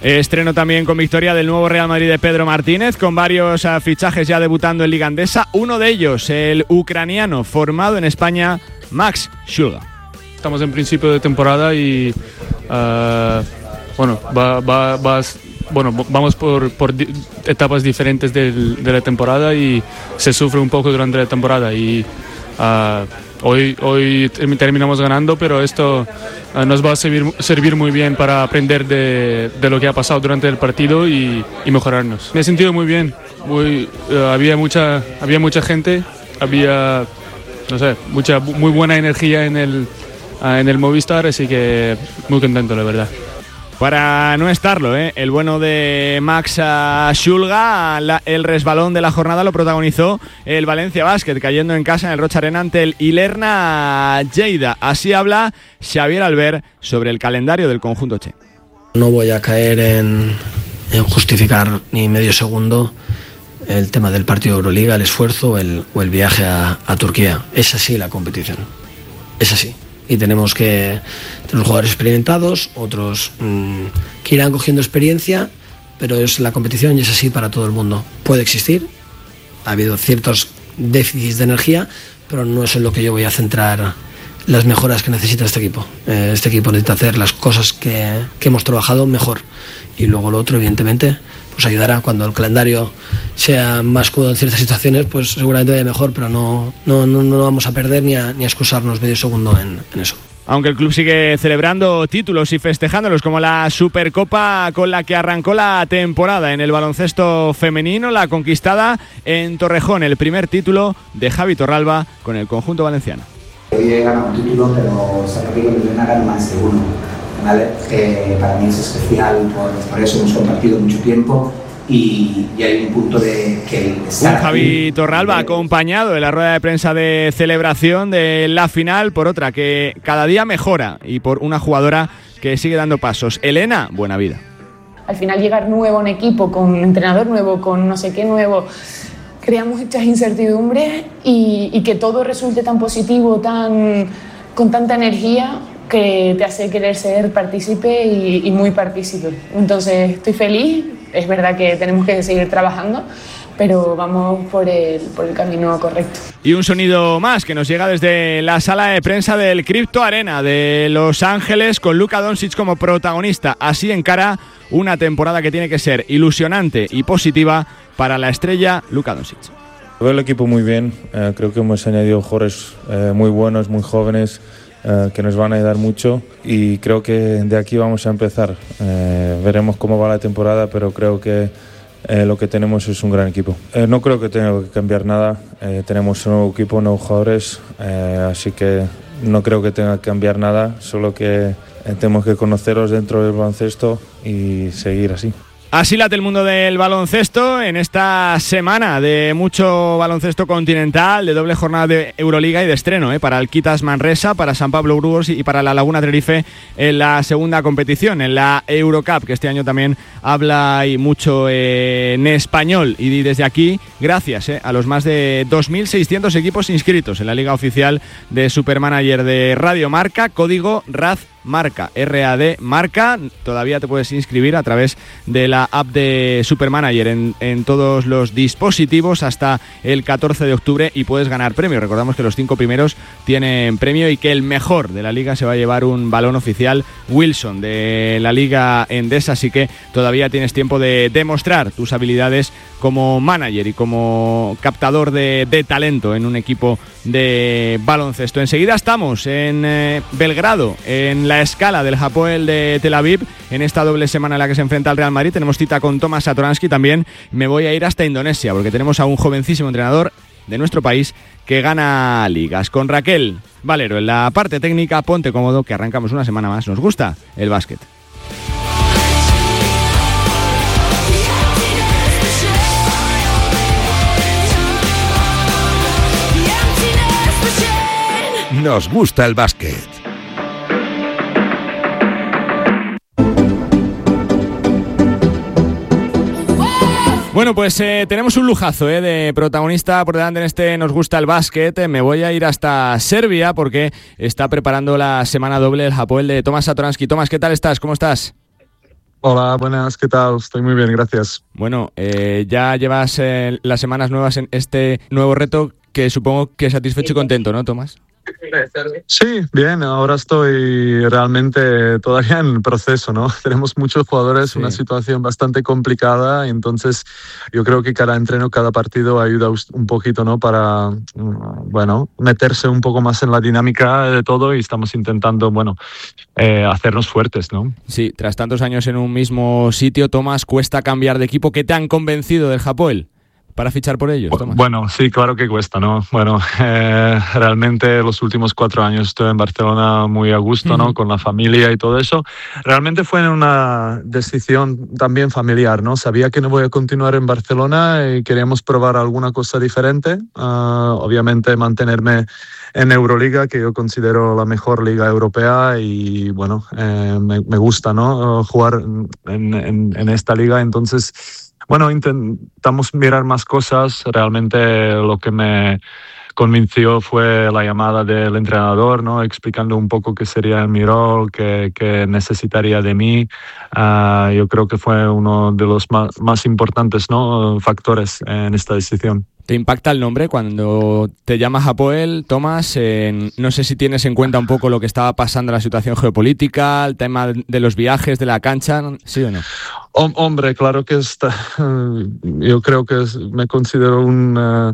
Estreno también con victoria del nuevo Real Madrid de Pedro Martínez, con varios fichajes ya debutando en Liga Endesa. Uno de ellos, el ucraniano formado en España, Max Shulga. Estamos en principio de temporada y vamos por etapas diferentes de la temporada y se sufre un poco durante la temporada y hoy terminamos ganando, pero esto nos va a servir muy bien para aprender de lo que ha pasado durante el partido y mejorarnos. Me he sentido muy bien, había mucha gente, había muy buena energía en el Movistar, así que muy contento, la verdad. Para no estarlo, el bueno de Max Shulga, el resbalón de la jornada lo protagonizó el Valencia Basket, cayendo en casa en el Rocha Arena ante el Ilerna Lleida. Así habla Xavier Albert sobre el calendario del conjunto Che. No voy a caer en justificar ni medio segundo el tema del partido de Euroliga, el esfuerzo o el viaje a Turquía. Es así la competición, es así. Y tenemos jugadores experimentados, otros que irán cogiendo experiencia, pero es la competición y es así para todo el mundo. Puede existir, ha habido ciertos déficits de energía, pero no es en lo que yo voy a centrar las mejoras que necesita este equipo. Este equipo necesita hacer las cosas que hemos trabajado mejor, y luego lo otro, evidentemente, pues ayudará. Cuando el calendario sea más cómodo en ciertas situaciones, pues seguramente vaya mejor, pero no vamos a perder ni a excusarnos medio segundo en eso. Aunque el club sigue celebrando títulos y festejándolos, como la Supercopa con la que arrancó la temporada en el baloncesto femenino, la conquistada en Torrejón, el primer título de Javi Torralba con el conjunto valenciano. Hoy he ganado un título, pero este partido me viene a ganar más de uno, ¿vale? Para mí es especial, por eso hemos compartido mucho tiempo y hay un punto de que estar un Javi Torralba acompañado en la rueda de prensa de celebración de la final por otra que cada día mejora y por una jugadora que sigue dando pasos. Elena Buenavida. Al final llegar nuevo a un equipo, con un entrenador nuevo, con no sé qué nuevo, crea muchas incertidumbres y que todo resulte tan positivo, con tanta energía, que te hace querer ser partícipe y muy partícipe. Entonces estoy feliz, es verdad que tenemos que seguir trabajando, pero vamos por el camino correcto. Y un sonido más que nos llega desde la sala de prensa del Crypto Arena de Los Ángeles, con Luka Doncic como protagonista. Así encara una temporada que tiene que ser ilusionante y positiva para la estrella Luka Doncic. Veo el equipo muy bien, creo que hemos añadido jugadores muy buenos, muy jóvenes, que nos van a ayudar mucho, y creo que de aquí vamos a empezar. Veremos cómo va la temporada, pero creo que lo que tenemos es un gran equipo. No creo que tenga que cambiar nada, tenemos un nuevo equipo, nuevos jugadores, así que no creo que tenga que cambiar nada, solo que tenemos que conoceros dentro del baloncesto y seguir así. Así late el mundo del baloncesto en esta semana de mucho baloncesto continental, de doble jornada de Euroliga y de estreno para el Kitas Manresa, para San Pablo Brugos y para la Laguna Tenerife en la segunda competición, en la Eurocup, que este año también habla y mucho en español. Y desde aquí, gracias a los más de 2.600 equipos inscritos en la liga oficial de Supermanager de Radio Marca, código RAD-Marca, RAD Marca. Todavía te puedes inscribir a través de la app de Supermanager en todos los dispositivos hasta el 14 de octubre y puedes ganar premio. Recordamos que los 5 primeros tienen premio y que el mejor de la liga se va a llevar un balón oficial Wilson de la Liga Endesa, así que todavía tienes tiempo de demostrar tus habilidades como manager y como captador de talento en un equipo de baloncesto. Enseguida estamos en Belgrado, en la escala del Hapoel de Tel Aviv, en esta doble semana en la que se enfrenta al Real Madrid. Tenemos cita con Tomas Satoransky. También me voy a ir hasta Indonesia porque tenemos a un jovencísimo entrenador de nuestro país que gana ligas. Con Raquel Valero en la parte técnica, ponte cómodo que arrancamos una semana más. Nos gusta el básquet. Nos gusta el básquet. Bueno, pues tenemos un lujazo de protagonista por delante en este Nos gusta el básquet. Me voy a ir hasta Serbia porque está preparando la semana doble el Hapoel de Tomas Satoransky. Tomás, ¿qué tal estás? ¿Cómo estás? Hola, buenas, ¿qué tal? Estoy muy bien, gracias. Bueno, ya llevas las semanas nuevas en este nuevo reto que supongo que satisfecho y contento, ¿no, Tomás? Sí, bien, ahora estoy realmente todavía en el proceso, ¿no? Tenemos muchos jugadores, una situación bastante complicada, entonces yo creo que cada entreno, cada partido ayuda un poquito, ¿no? Para, bueno, meterse un poco más en la dinámica de todo y estamos intentando, bueno, hacernos fuertes, ¿no? Sí, tras tantos años en un mismo sitio, Tomás, ¿cuesta cambiar de equipo? ¿Qué te han convencido del Hapoel para fichar por ellos, Tomás? Bueno, sí, claro que cuesta, ¿no? Bueno, realmente los últimos 4 años estuve en Barcelona muy a gusto, ¿no? Con la familia y todo eso. Realmente fue una decisión también familiar, ¿no? Sabía que no voy a continuar en Barcelona y queríamos probar alguna cosa diferente. Obviamente mantenerme en Euroliga, que yo considero la mejor liga europea y, bueno, me gusta, ¿no? Jugar en esta liga, entonces... Bueno, intentamos mirar más cosas. Realmente lo que me convenció fue la llamada del entrenador, ¿no? Explicando un poco qué sería mi rol, qué necesitaría de mí. Yo creo que fue uno de los más importantes, ¿no? Factores en esta decisión. ¿Te impacta el nombre cuando te llamas Hapoel, Tomás? No sé si tienes en cuenta un poco lo que estaba pasando en la situación geopolítica, el tema de los viajes, de la cancha, ¿sí o no? Hombre, claro que yo creo que me considero una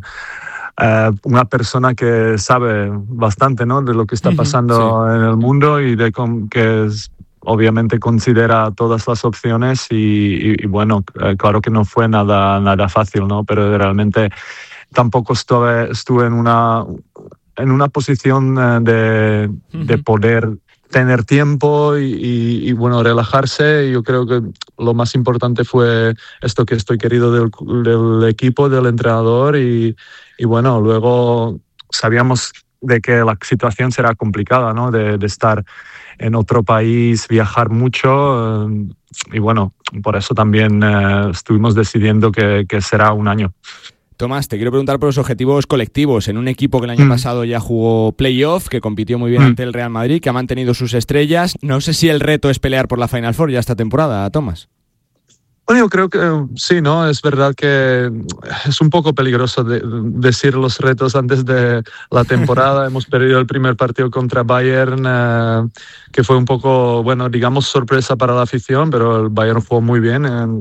persona que sabe bastante, ¿no? De lo que está pasando en el mundo y de que obviamente considera todas las opciones y bueno, claro que no fue nada fácil, ¿no? Pero realmente tampoco estuve en una posición de poder tener tiempo y bueno, relajarse. Yo creo que lo más importante fue esto, que estoy querido del equipo, del entrenador y bueno, luego sabíamos de que la situación será complicada, ¿no? De estar en otro país, viajar mucho y bueno, por eso también estuvimos decidiendo que será un año. Tomás, te quiero preguntar por los objetivos colectivos en un equipo que el año pasado ya jugó playoff, que compitió muy bien ante el Real Madrid, que ha mantenido sus estrellas. No sé si el reto es pelear por la Final Four ya esta temporada, Tomás. Bueno, yo creo que sí, ¿no? Es verdad que es un poco peligroso decir los retos antes de la temporada. Hemos perdido el primer partido contra Bayern, que fue un poco, bueno, digamos sorpresa para la afición, pero el Bayern jugó muy bien.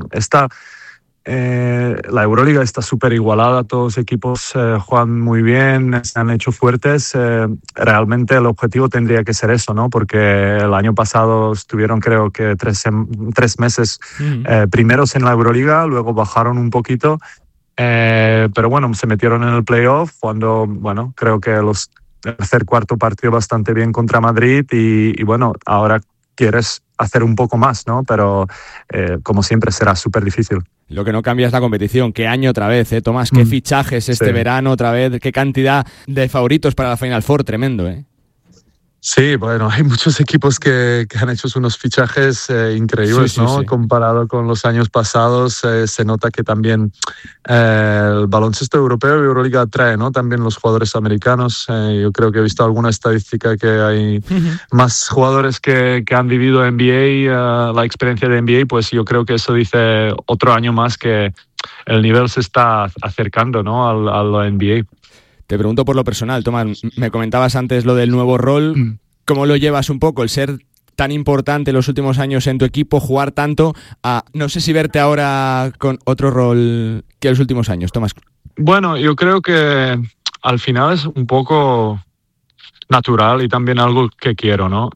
La Euroliga está súper igualada, todos los equipos juegan muy bien, se han hecho fuertes. Realmente el objetivo tendría que ser eso, ¿no? Porque el año pasado estuvieron, creo que 3 meses primeros en la Euroliga, luego bajaron un poquito, pero bueno, se metieron en el playoff cuando, bueno, creo que el cuarto partido bastante bien contra Madrid y bueno, ahora quieres hacer un poco más, ¿no? Pero como siempre será súper difícil. Lo que no cambia es la competición. ¿Qué año otra vez, Tomás? ¿Qué fichajes este verano otra vez? ¿Qué cantidad de favoritos para la Final Four? Tremendo, ¿eh? Sí, bueno, hay muchos equipos que han hecho unos fichajes increíbles, ¿no? Sí. Comparado con los años pasados, se nota que también el baloncesto europeo y Euroliga atrae, ¿no? También los jugadores americanos. Yo creo que he visto alguna estadística que hay más jugadores que han vivido NBA, la experiencia de NBA, pues yo creo que eso dice otro año más que el nivel se está acercando, ¿no? a la NBA. Te pregunto por lo personal, Tomás, me comentabas antes lo del nuevo rol. ¿Cómo lo llevas un poco, el ser tan importante en los últimos años en tu equipo, jugar tanto, a no sé si verte ahora con otro rol que los últimos años, Tomás? Bueno, yo creo que al final es un poco natural y también algo que quiero, ¿no?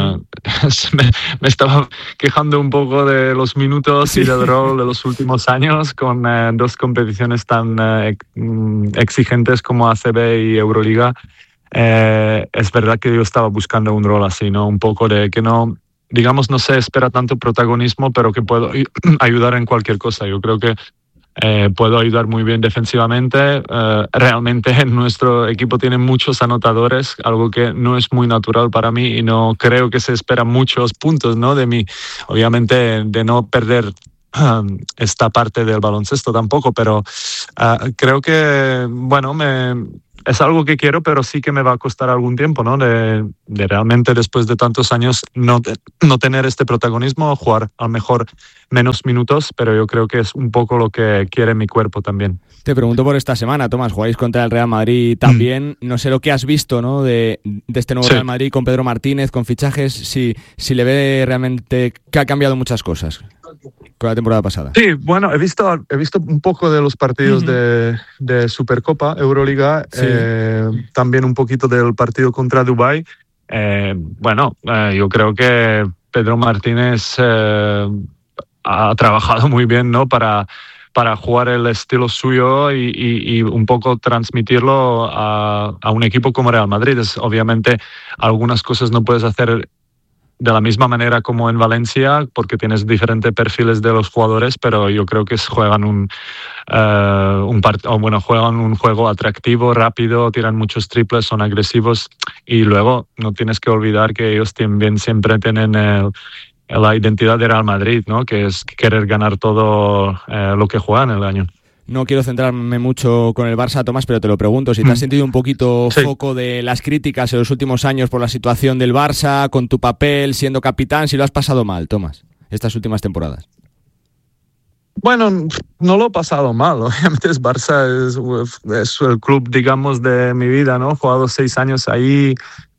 Me estaba quejando un poco de los minutos y del rol de los últimos años con 2 competiciones tan exigentes como ACB y Euroliga. Es verdad que yo estaba buscando un rol así, ¿no? Un poco de que no, digamos, no se espera tanto protagonismo, pero que puedo ayudar en cualquier cosa. Yo creo que puedo ayudar muy bien defensivamente. Realmente en nuestro equipo tienen muchos anotadores, algo que no es muy natural para mí y no creo que se esperan muchos puntos, ¿no? De mí. Obviamente de no perder esta parte del baloncesto tampoco, pero creo que, bueno, es algo que quiero, pero sí que me va a costar algún tiempo, ¿no? De realmente después de tantos años no tener este protagonismo, jugar a lo mejor menos minutos, pero yo creo que es un poco lo que quiere mi cuerpo también. Te pregunto por esta semana, Tomás, jugáis contra el Real Madrid también. No sé lo que has visto, ¿no? de este nuevo Real Madrid con Pedro Martínez, con fichajes, si le ve realmente que ha cambiado muchas cosas con la temporada pasada. Sí, bueno, he visto un poco de los partidos de Supercopa, Euroliga, también un poquito del partido contra Dubái. Yo creo que Pedro Martínez ha trabajado muy bien, ¿no? Para jugar el estilo suyo y un poco transmitirlo a un equipo como Real Madrid. Obviamente algunas cosas no puedes hacer de la misma manera como en Valencia porque tienes diferentes perfiles de los jugadores, pero yo creo que juegan un juego atractivo, rápido, tiran muchos triples, son agresivos y luego no tienes que olvidar que ellos también siempre tienen la identidad de Real Madrid, ¿no? Que es querer ganar todo lo que juegan el año. No quiero centrarme mucho con el Barça, Tomás, pero te lo pregunto, si te has sentido un poquito foco de las críticas en los últimos años por la situación del Barça, con tu papel, siendo capitán, si lo has pasado mal, Tomás, estas últimas temporadas. Bueno, no lo he pasado mal, obviamente Barça es el club, digamos, de mi vida, ¿no? He jugado 6 años ahí,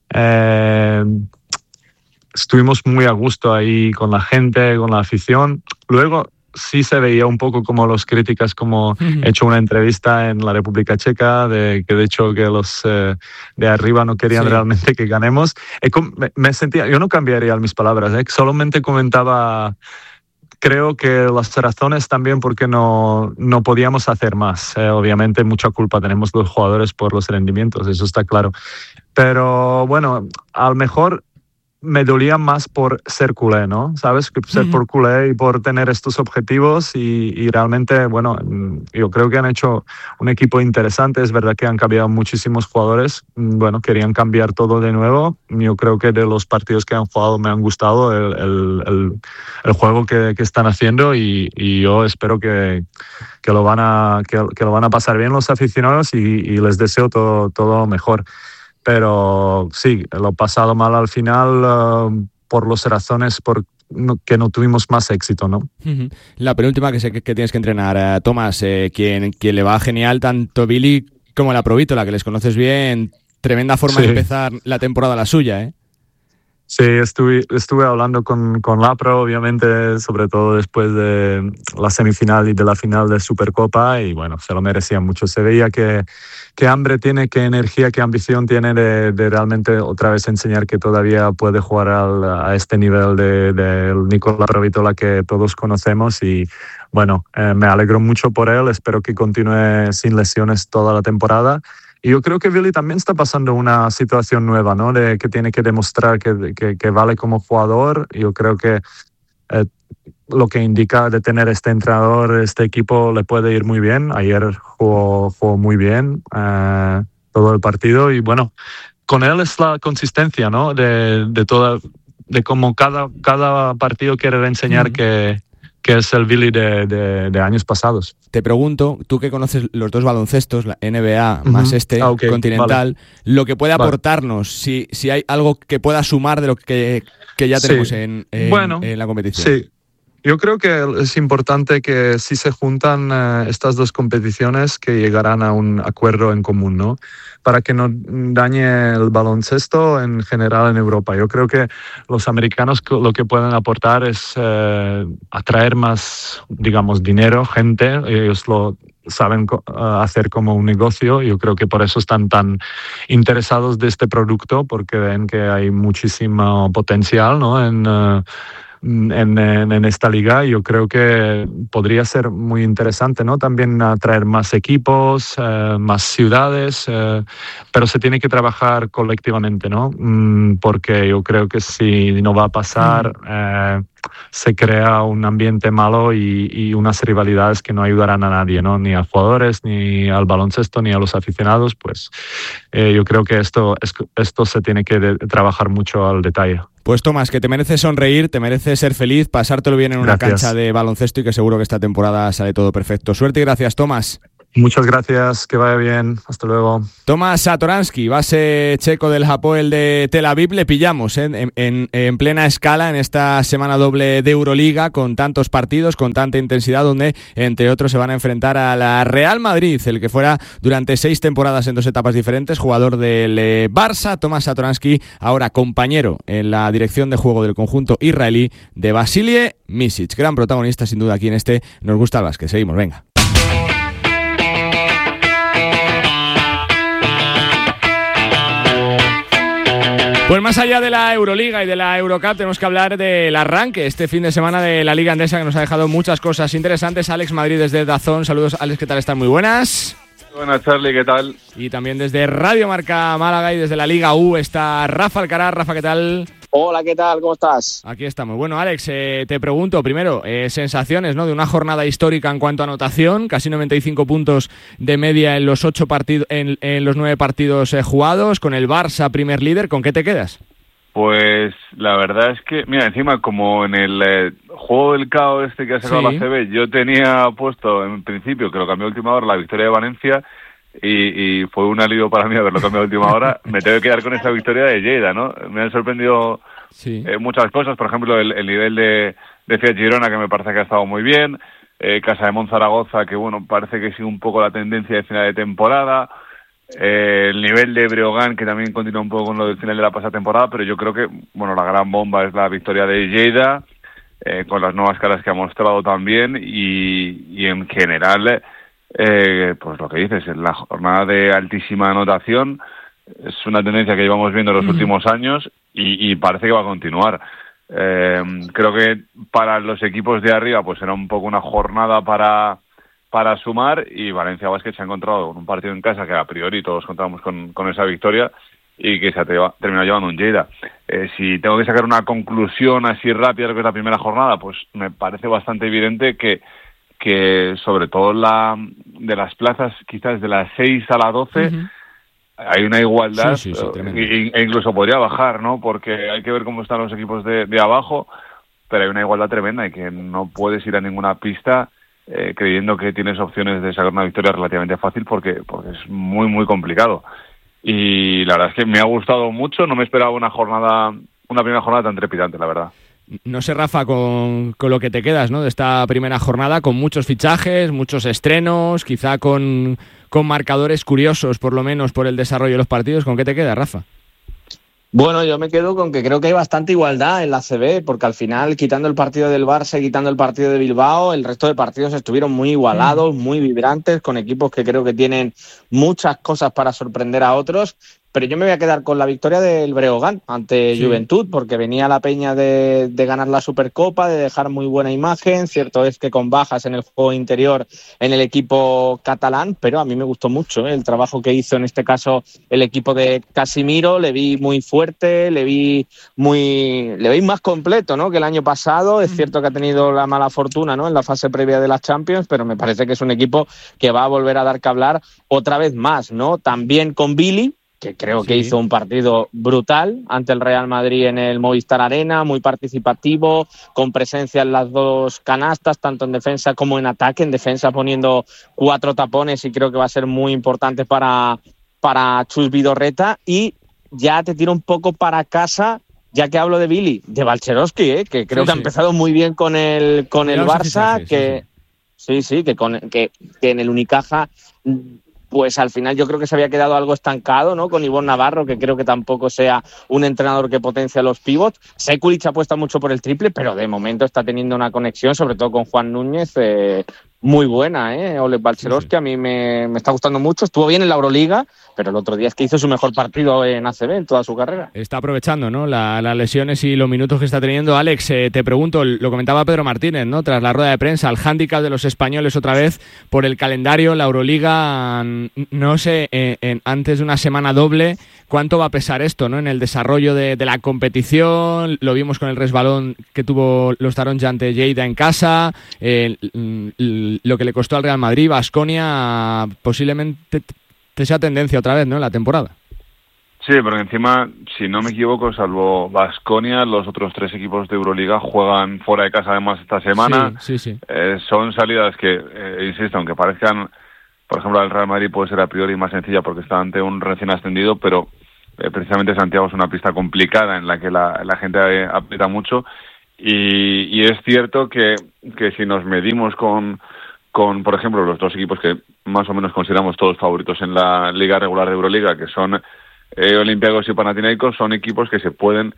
estuvimos muy a gusto ahí con la gente, con la afición. Luego sí se veía un poco como los críticas, como he hecho una entrevista en la República Checa, que de hecho que los de arriba no querían realmente que ganemos. Me sentía, yo no cambiaría mis palabras, solamente comentaba, creo que las razones también porque no podíamos hacer más. Obviamente mucha culpa tenemos los jugadores por los rendimientos, eso está claro. Pero bueno, a lo mejor me dolía más por ser culé, ¿no? ¿Sabes? Ser por culé y por tener estos objetivos y realmente, bueno, yo creo que han hecho un equipo interesante. Es verdad que han cambiado muchísimos jugadores. Bueno, querían cambiar todo de nuevo. Yo creo que de los partidos que han jugado me han gustado el juego que están haciendo y yo espero que lo van a pasar bien los aficionados y les deseo todo lo mejor. Pero sí, lo he pasado mal al final por las razones que no tuvimos más éxito, ¿no? La penúltima que sé que tienes que entrenar, Tomás, quien le va genial, tanto Billy como la Provítola, que les conoces bien, tremenda forma de empezar la temporada la suya, ¿eh? Sí, estuve hablando con Lapro, obviamente, sobre todo después de la semifinal y de la final de Supercopa, y bueno, se lo merecía mucho. Se veía qué hambre tiene, qué energía, qué ambición tiene de realmente otra vez enseñar que todavía puede jugar a este nivel de Nikola Provítola que todos conocemos y bueno, me alegro mucho por él, espero que continúe sin lesiones toda la temporada. Y yo creo que Billy también está pasando una situación nueva, ¿no? De que tiene que demostrar que vale como jugador. Yo creo que lo que indica de tener este entrenador, este equipo, le puede ir muy bien. Ayer jugó muy bien todo el partido y bueno, con él es la consistencia, ¿no? De cómo cada partido quiere enseñar que es el Billy de años pasados. Te pregunto, tú que conoces los dos baloncestos, la NBA más continental, lo que puede aportarnos, si hay algo que pueda sumar de lo que ya tenemos en la competición. Sí, yo creo que es importante que si se juntan estas dos competiciones que llegarán a un acuerdo en común, ¿no? Para que no dañe el baloncesto en general en Europa. Yo creo que los americanos lo que pueden aportar es atraer más, digamos, dinero, gente. Ellos lo saben hacer como un negocio. Yo creo que por eso están tan interesados de este producto, porque ven que hay muchísimo potencial, ¿no? En esta liga. Yo creo que podría ser muy interesante, ¿no? También atraer más equipos, más ciudades, pero se tiene que trabajar colectivamente, ¿no? Porque yo creo que si no va a pasar, se crea un ambiente malo y unas rivalidades que no ayudarán a nadie, ¿no? Ni a jugadores, ni al baloncesto, ni a los aficionados. Pues yo creo que esto se tiene que trabajar mucho al detalle. Pues Tomás, que te mereces sonreír, te mereces ser feliz, pasártelo bien en una cancha de baloncesto y que seguro que esta temporada sale todo perfecto. Suerte y gracias, Tomás. Muchas gracias, que vaya bien, hasta luego. Tomas Satoransky, base checo del Hapoel de Tel Aviv, le pillamos en plena escala en esta semana doble de Euroliga, con tantos partidos, con tanta intensidad, donde entre otros se van a enfrentar a la Real Madrid, el que fuera durante 6 temporadas en 2 etapas diferentes, jugador del Barça. Tomas Satoransky, ahora compañero en la dirección de juego del conjunto israelí de Vasilije Micic, gran protagonista sin duda aquí en este Nos Gusta el Básquet. Seguimos, venga. Pues más allá de la Euroliga y de la Eurocup, tenemos que hablar del arranque este fin de semana de la Liga Endesa, que nos ha dejado muchas cosas interesantes. Alex Madrid desde DAZN. Saludos, Alex, ¿qué tal? ¿Están? Muy buenas. Buenas, Charlie, ¿qué tal? Y también desde Radio Marca Málaga y desde la Liga U está Rafa Alcaraz. Rafa, ¿qué tal? Hola, ¿qué tal? ¿Cómo estás? Aquí estamos. Bueno, Alex, te pregunto primero, sensaciones, ¿no?, de una jornada histórica en cuanto a anotación, casi 95 puntos de media en los 8 partidos, en los 9 partidos jugados, con el Barça primer líder. ¿Con qué te quedas? Pues la verdad es que, mira, encima como en el juego del caos este que ha sacado la CB, yo tenía puesto en principio, que lo cambié a última hora, la victoria de Valencia, y fue un alivio para mí haberlo cambiado a última hora. Me tengo que quedar con esa victoria de Lleida, ¿no? Me han sorprendido muchas cosas, por ejemplo el nivel de Fiat Girona, que me parece que ha estado muy bien, Casa de Monzaragoza, que bueno, parece que sigue un poco la tendencia de final de temporada, el nivel de Breogán, que también continúa un poco con lo del final de la pasada temporada, pero yo creo que bueno, la gran bomba es la victoria de Lleida, con las nuevas caras que ha mostrado también, y en general pues lo que dices, en la jornada de altísima anotación es una tendencia que llevamos viendo en los últimos años y parece que va a continuar. Creo que para los equipos de arriba pues será un poco una jornada para sumar, y Valencia Basket se ha encontrado con un partido en casa que a priori todos contábamos con esa victoria y que se ha terminado llevando un Lleida. Si tengo que sacar una conclusión así rápida de lo que es la primera jornada, pues me parece bastante evidente que sobre todo de las plazas, quizás de las 6 a las 12, hay una igualdad, e incluso podría bajar, ¿no? Porque hay que ver cómo están los equipos de abajo, pero hay una igualdad tremenda y que no puedes ir a ninguna pista creyendo que tienes opciones de sacar una victoria relativamente fácil, porque es muy, muy complicado. Y la verdad es que me ha gustado mucho, no me esperaba una primera jornada tan trepidante, la verdad. No sé, Rafa, con lo que te quedas, ¿no?, de esta primera jornada, con muchos fichajes, muchos estrenos, quizá con marcadores curiosos, por lo menos por el desarrollo de los partidos. ¿Con qué te quedas, Rafa? Bueno, yo me quedo con que creo que hay bastante igualdad en la CB, porque al final, quitando el partido del Barça y quitando el partido de Bilbao, el resto de partidos estuvieron muy igualados, muy vibrantes, con equipos que creo que tienen muchas cosas para sorprender a otros. Pero yo me voy a quedar con la victoria del Breogán ante Juventud, porque venía la Peña de ganar la Supercopa, de dejar muy buena imagen. Cierto es que con bajas en el juego interior en el equipo catalán, pero a mí me gustó mucho el trabajo que hizo en este caso el equipo de Casimiro. Le vi muy fuerte, le vi más completo, ¿no?, que el año pasado. Es cierto que ha tenido la mala fortuna, ¿no?, en la fase previa de las Champions, pero me parece que es un equipo que va a volver a dar que hablar otra vez más, ¿no? También con Billy, que creo que hizo un partido brutal ante el Real Madrid en el Movistar Arena, muy participativo, con presencia en las dos canastas, tanto en defensa como en ataque. En defensa poniendo 4 tapones, y creo que va a ser muy importante para Chus Vidorreta. Y ya te tiro un poco para casa, ya que hablo de Billy, de Balcherowski, que creo que ha empezado muy bien con el Barça, que en el Unicaja pues al final yo creo que se había quedado algo estancado, ¿no?, con Ivonne Navarro, que creo que tampoco sea un entrenador que potencia los pivots. Sekulic apuesta mucho por el triple, pero de momento está teniendo una conexión, sobre todo con Juan Núñez, muy buena, Oleg Balcherowski. A mí me está gustando mucho. Estuvo bien en la Euroliga, pero el otro día es que hizo su mejor partido en ACB en toda su carrera. Está aprovechando, ¿no?, las lesiones y los minutos que está teniendo. Alex, te pregunto, lo comentaba Pedro Martínez, ¿no?, tras la rueda de prensa, el hándicap de los españoles otra vez por el calendario, la Euroliga. No sé, antes de una semana doble, ¿cuánto va a pesar esto, ¿no?, en el desarrollo de la competición? Lo vimos con el resbalón que tuvo los Taronja ante Lleida en casa, lo que le costó al Real Madrid, Baskonia, posiblemente sea tendencia otra vez, ¿no?, en la temporada. Sí, porque encima, si no me equivoco, salvo Baskonia, los otros 3 equipos de Euroliga juegan fuera de casa además esta semana. Sí. Son salidas que, insisto, aunque parezcan por ejemplo, el Real Madrid puede ser a priori más sencilla porque está ante un recién ascendido, pero precisamente Santiago es una pista complicada en la que la gente aprieta mucho y es cierto que si nos medimos con, por ejemplo, los dos equipos que más o menos consideramos todos favoritos en la liga regular de Euroliga, que son Olympiacos y Panathinaikos, son equipos que se pueden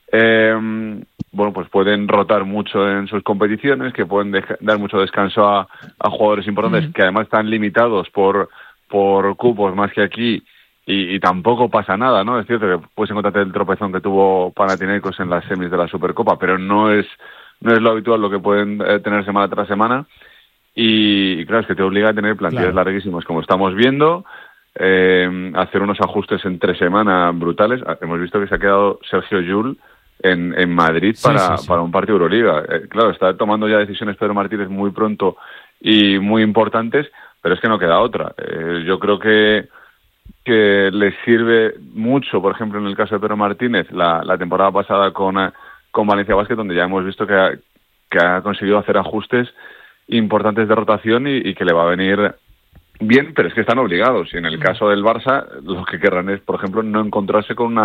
pues pueden rotar mucho en sus competiciones, que pueden dar mucho descanso a jugadores importantes, que además están limitados por cupos más que aquí, y tampoco pasa nada, ¿no? Es cierto que puedes encontrarte el tropezón que tuvo Panathinaikos en las semis de la Supercopa, pero no es lo habitual lo que pueden tener semana tras semana, y claro, es que te obliga a tener plantillas larguísimas, como estamos viendo, hacer unos ajustes entre semana brutales. Hemos visto que se ha quedado Sergio Llull en Madrid para un partido de Euroliga. Claro, está tomando ya decisiones Pedro Martínez muy pronto y muy importantes, pero es que no queda otra. Yo creo que le sirve mucho, por ejemplo, en el caso de Pedro Martínez, la temporada pasada con Valencia Basket, donde ya hemos visto que ha conseguido hacer ajustes importantes de rotación y que le va a venir bien, pero es que están obligados. Y en el caso del Barça, lo que querrán es, por ejemplo, no encontrarse con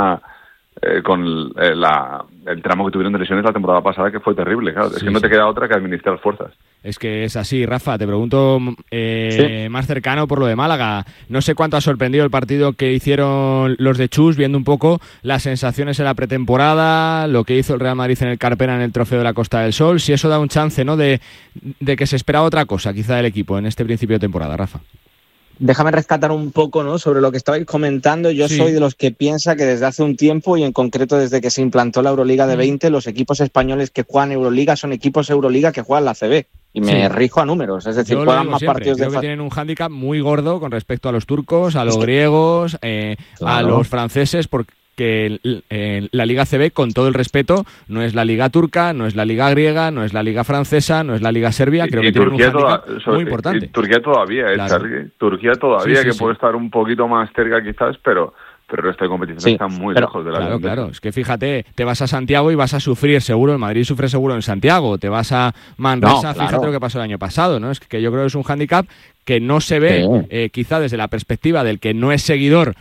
el tramo que tuvieron de lesiones la temporada pasada, que fue terrible. Claro, es que no te queda otra que administrar fuerzas. Es que es así, Rafa. Te pregunto más cercano por lo de Málaga. No sé cuánto ha sorprendido el partido que hicieron los de Chus, viendo un poco las sensaciones en la pretemporada, lo que hizo el Real Madrid en el Carpena en el Trofeo de la Costa del Sol. Si eso da un chance, ¿no?, de que se esperaba otra cosa, quizá, del equipo en este principio de temporada, Rafa. Déjame rescatar un poco, ¿no?, sobre lo que estabais comentando. Yo soy de los que piensa que desde hace un tiempo, y en concreto desde que se implantó la Euroliga de 20, los equipos españoles que juegan Euroliga son equipos Euroliga que juegan la ACB. Y me rijo a números, es decir, juegan más partidos de... Creo que tienen un hándicap muy gordo con respecto a los turcos, a los griegos, a los franceses, porque la Liga CB, con todo el respeto, no es la Liga turca, no es la Liga griega, no es la Liga francesa, no es la Liga serbia. Creo que tiene un hándicap muy importante. Y Turquía todavía, Turquía todavía, que puede estar un poquito más cerca quizás, pero el resto de competiciones están muy lejos de la Liga. Claro, es que fíjate, te vas a Santiago y vas a sufrir seguro, el Madrid sufre seguro en Santiago, te vas a Manresa, fíjate lo que pasó el año pasado, ¿no? Es que yo creo que es un hándicap que no se ve quizá desde la perspectiva del que no es seguidor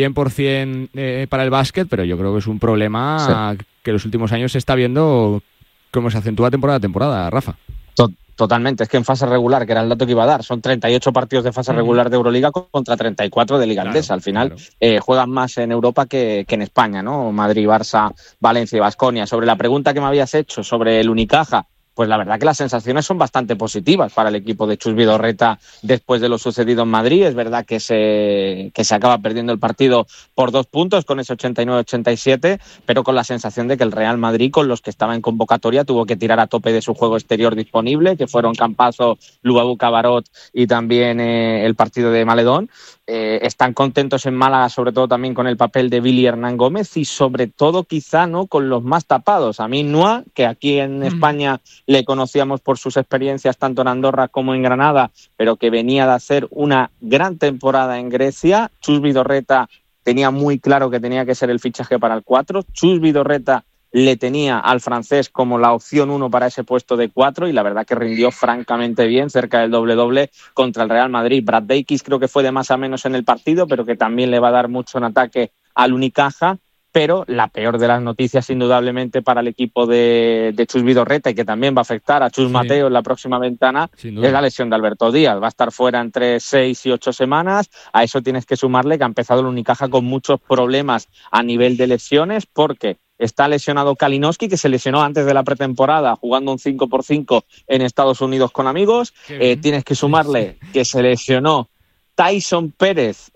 100% para el básquet, pero yo creo que es un problema que en los últimos años se está viendo cómo se acentúa temporada a temporada, Rafa. Totalmente, es que en fase regular, que era el dato que iba a dar, son 38 partidos de fase regular de Euroliga contra 34 de Liga Andesa. Al final juegan más en Europa que en España, ¿no? Madrid, Barça, Valencia y Baskonia. Sobre la pregunta que me habías hecho sobre el Unicaja, pues la verdad que las sensaciones son bastante positivas para el equipo de Chus Vidorreta después de lo sucedido en Madrid. Es verdad que se acaba perdiendo el partido por 2 puntos con ese 89-87, pero con la sensación de que el Real Madrid, con los que estaba en convocatoria, tuvo que tirar a tope de su juego exterior disponible, que fueron Campazzo, Luabu Cabarot y también el partido de Maledón. Están contentos en Málaga, sobre todo también con el papel de Billy Hernán Gómez y sobre todo quizá no con los más tapados. A mí Noah, que aquí en España le conocíamos por sus experiencias tanto en Andorra como en Granada, pero que venía de hacer una gran temporada en Grecia. Chus Vidorreta tenía muy claro que tenía que ser el fichaje para el 4. Chus Vidorreta le tenía al francés como la opción 1 para ese puesto de 4 y la verdad que rindió francamente bien, cerca del doble-doble contra el Real Madrid. Brad Davis creo que fue de más a menos en el partido, pero que también le va a dar mucho en ataque al Unicaja. Pero la peor de las noticias, indudablemente, para el equipo de Chus Vidorreta y que también va a afectar a Chus Mateo en la próxima ventana, es la lesión de Alberto Díaz. Va a estar fuera entre 6 y 8 semanas. A eso tienes que sumarle que ha empezado el Unicaja con muchos problemas a nivel de lesiones, porque está lesionado Kalinowski, que se lesionó antes de la pretemporada jugando un 5x5 en Estados Unidos con amigos. Tienes que sumarle que se lesionó Tyson Pérez,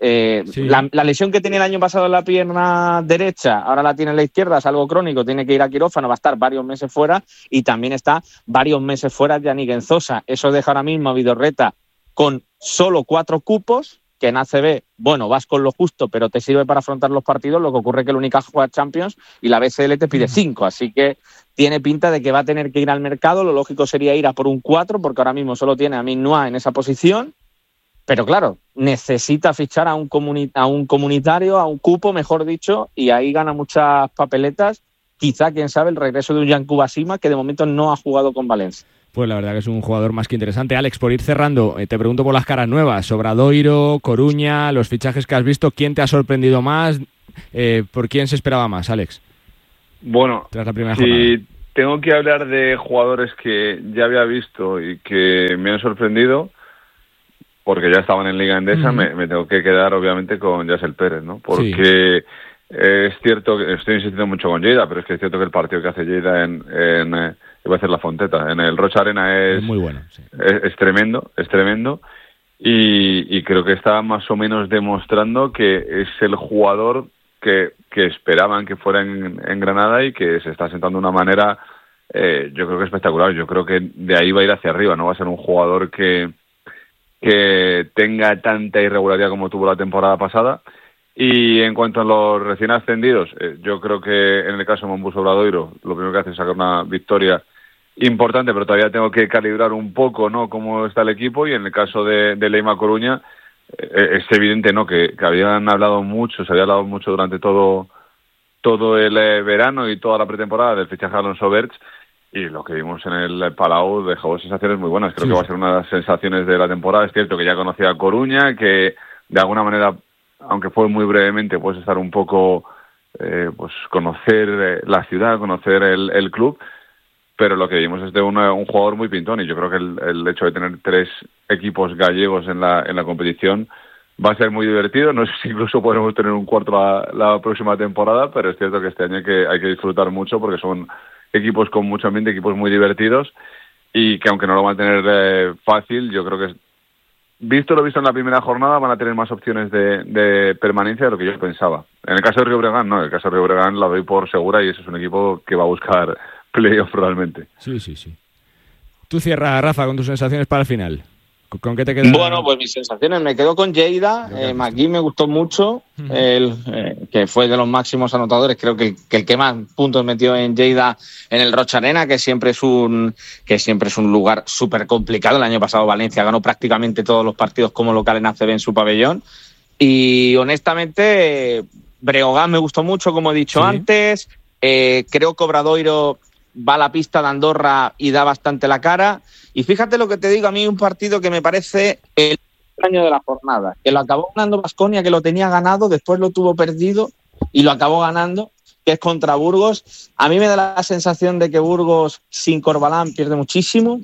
la lesión que tenía el año pasado en la pierna derecha, ahora la tiene en la izquierda, es algo crónico, tiene que ir a quirófano, va a estar varios meses fuera, y también está varios meses fuera Yannick Enzosa. Eso deja ahora mismo a Vidorreta con solo 4 cupos, que en ACB, bueno, vas con lo justo, pero te sirve para afrontar los partidos. Lo que ocurre es que el Unicaja juega Champions y la BCL te pide 5, así que tiene pinta de que va a tener que ir al mercado. Lo lógico sería ir a por un 4, porque ahora mismo solo tiene a Minnoa en esa posición. Pero claro, necesita fichar a un comunitario, a un cupo, mejor dicho, y ahí gana muchas papeletas. Quizá, quién sabe, el regreso de un Yankuba Sima, que de momento no ha jugado con Valencia. Pues la verdad que es un jugador más que interesante. Alex, por ir cerrando, te pregunto por las caras nuevas. Obradoiro, Coruña, los fichajes que has visto, ¿quién te ha sorprendido más? ¿Por quién se esperaba más, Alex? Bueno, tras la primera jornada. Tengo que hablar de jugadores que ya había visto y que me han sorprendido, porque ya estaban en Liga Endesa, me tengo que quedar obviamente con Yassel Pérez, ¿no? Porque es cierto que estoy insistiendo mucho con Lleida, pero es que es cierto que el partido que hace Lleida iba a hacer la Fonteta, en el Rocha Arena es muy bueno, sí. es tremendo, y creo que está más o menos demostrando que es el jugador que esperaban que fuera en Granada y que se está sentando de una manera, yo creo que espectacular. Yo creo que de ahí va a ir hacia arriba, no va a ser un jugador que tenga tanta irregularidad como tuvo la temporada pasada. Y en cuanto a los recién ascendidos, yo creo que en el caso de Monbus Obradoiro, lo primero que hace es sacar una victoria importante, pero todavía tengo que calibrar un poco, ¿no?, cómo está el equipo. Y en el caso de Leima Coruña, es evidente, ¿no?, que se había hablado mucho durante todo el verano y toda la pretemporada del fichaje de Alonso Berch, y lo que vimos en el Palau dejó sensaciones muy buenas. Creo que va a ser una de las sensaciones de la temporada. Es cierto que ya conocía a Coruña, que de alguna manera, aunque fue muy brevemente, puedes estar un poco, pues conocer la ciudad, conocer el club, pero lo que vimos es de un jugador muy pintón, y yo creo que el hecho de tener 3 equipos gallegos en la competición va a ser muy divertido. No sé si incluso podremos tener un cuarto la próxima temporada, pero es cierto que este año hay que disfrutar mucho, porque son equipos con mucho ambiente, equipos muy divertidos, y que aunque no lo van a tener fácil, yo creo que visto lo visto en la primera jornada, van a tener más opciones de permanencia de lo que yo pensaba. En el caso de Río Breogán, no, en el caso de Río Breogán la doy por segura, y ese es un equipo que va a buscar playoff realmente. Sí. Tú cierra, Rafa, con tus sensaciones para el final. ¿Con qué te quedas? Bueno, pues mis sensaciones, me quedo con Lleida. McGee me gustó mucho, que fue de los máximos anotadores. Creo que el que más puntos metió en Lleida en el Rocha Arena, que siempre es un lugar súper complicado. El año pasado Valencia ganó prácticamente todos los partidos como local en ACB en su pabellón. Y honestamente, Breogán me gustó mucho, como he dicho antes. Creo que Obradoiro va a la pista de Andorra y da bastante la cara. Y fíjate lo que te digo, a mí un partido que me parece el año de la jornada, que lo acabó ganando Baskonia, que lo tenía ganado, después lo tuvo perdido y lo acabó ganando, que es contra Burgos. A mí me da la sensación de que Burgos sin Corbalán pierde muchísimo.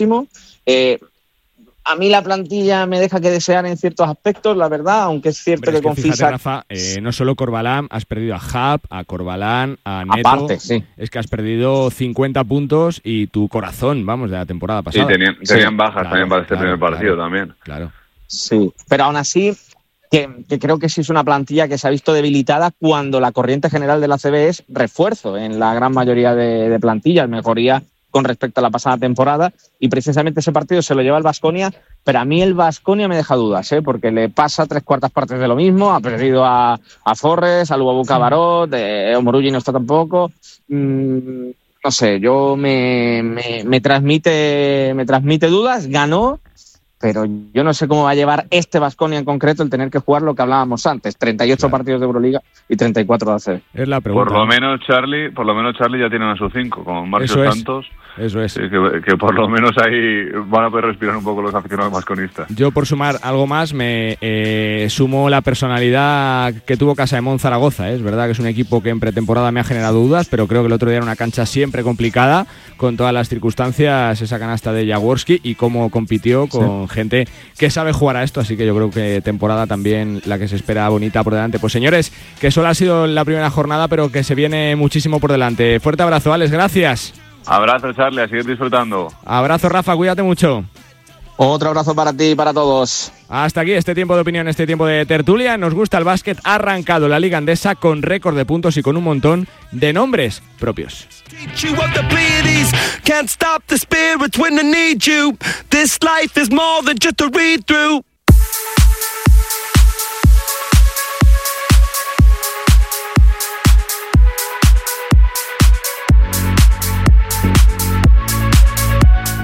A mí la plantilla me deja que desear en ciertos aspectos, la verdad, aunque es cierto que con fíjate, Rafa, no solo Corbalán, has perdido a Hub, a Corbalán, a Neto. Aparte, sí. Es que has perdido 50 puntos y tu corazón, vamos, de la temporada pasada. Sí, tenían bajas también para este primer partido también. Claro. Sí, pero aún así, que creo que sí es una plantilla que se ha visto debilitada cuando la corriente general de la ACB es refuerzo en la gran mayoría de plantillas, mejoría con respecto a la pasada temporada, y precisamente ese partido se lo lleva el Baskonia, pero a mí el Baskonia me deja dudas, porque le pasa 3/4 partes de lo mismo. Ha perdido a Forres, a Luabuca Barot, Omorulli no está tampoco. No sé, yo me transmite dudas. Ganó, pero yo no sé cómo va a llevar este Baskonia en concreto el tener que jugar lo que hablábamos antes, 38 partidos de Euroliga y 34 de ACB. Es la pregunta. Por lo menos Charlie ya tienen a sus 5, con Marcio Santos. Eso es. Que por lo menos ahí van a poder respirar un poco los aficionados masconistas. Yo, por sumar algo más, me sumo la personalidad que tuvo Casa de Mon Zaragoza. Es verdad que es un equipo que en pretemporada me ha generado dudas, pero creo que el otro día era una cancha siempre complicada, con todas las circunstancias, esa canasta de Jaworski y cómo compitió con gente que sabe jugar a esto. Así que yo creo que temporada también la que se espera bonita por delante. Pues señores, que solo ha sido la primera jornada, pero que se viene muchísimo por delante. Fuerte abrazo, Alex, gracias. Abrazo, Charlie, a seguir disfrutando. Abrazo, Rafa, cuídate mucho. Otro abrazo para ti y para todos. Hasta aquí este tiempo de opinión, este tiempo de tertulia. Nos gusta el básquet. Ha arrancado la Liga Endesa con récord de puntos y con un montón de nombres propios.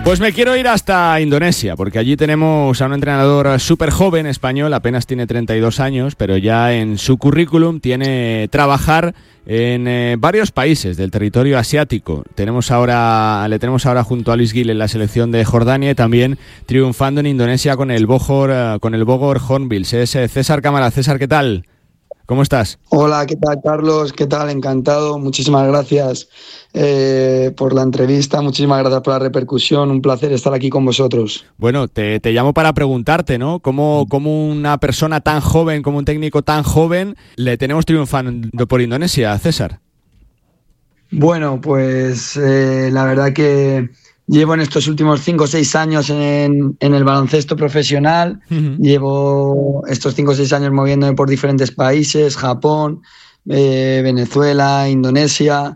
Pues me quiero ir hasta Indonesia, porque allí tenemos a un entrenador súper joven español, apenas tiene 32 años, pero ya en su currículum tiene trabajar en varios países del territorio asiático. Le tenemos ahora junto a Luis Gil en la selección de Jordania y también triunfando en Indonesia con el Bogor Hornbills. Es César Cámara. César, ¿qué tal? ¿Cómo estás? Hola, ¿qué tal, Carlos? ¿Qué tal? Encantado. Muchísimas gracias por la entrevista, muchísimas gracias por la repercusión. Un placer estar aquí con vosotros. Bueno, te llamo para preguntarte, ¿no? ¿Cómo una persona tan joven, como un técnico tan joven, le tenemos triunfando por Indonesia, César? Bueno, pues la verdad que llevo en estos últimos 5 o 6 años en el baloncesto profesional. Uh-huh. Llevo estos 5 o 6 años moviéndome por diferentes países, Japón, Venezuela, Indonesia.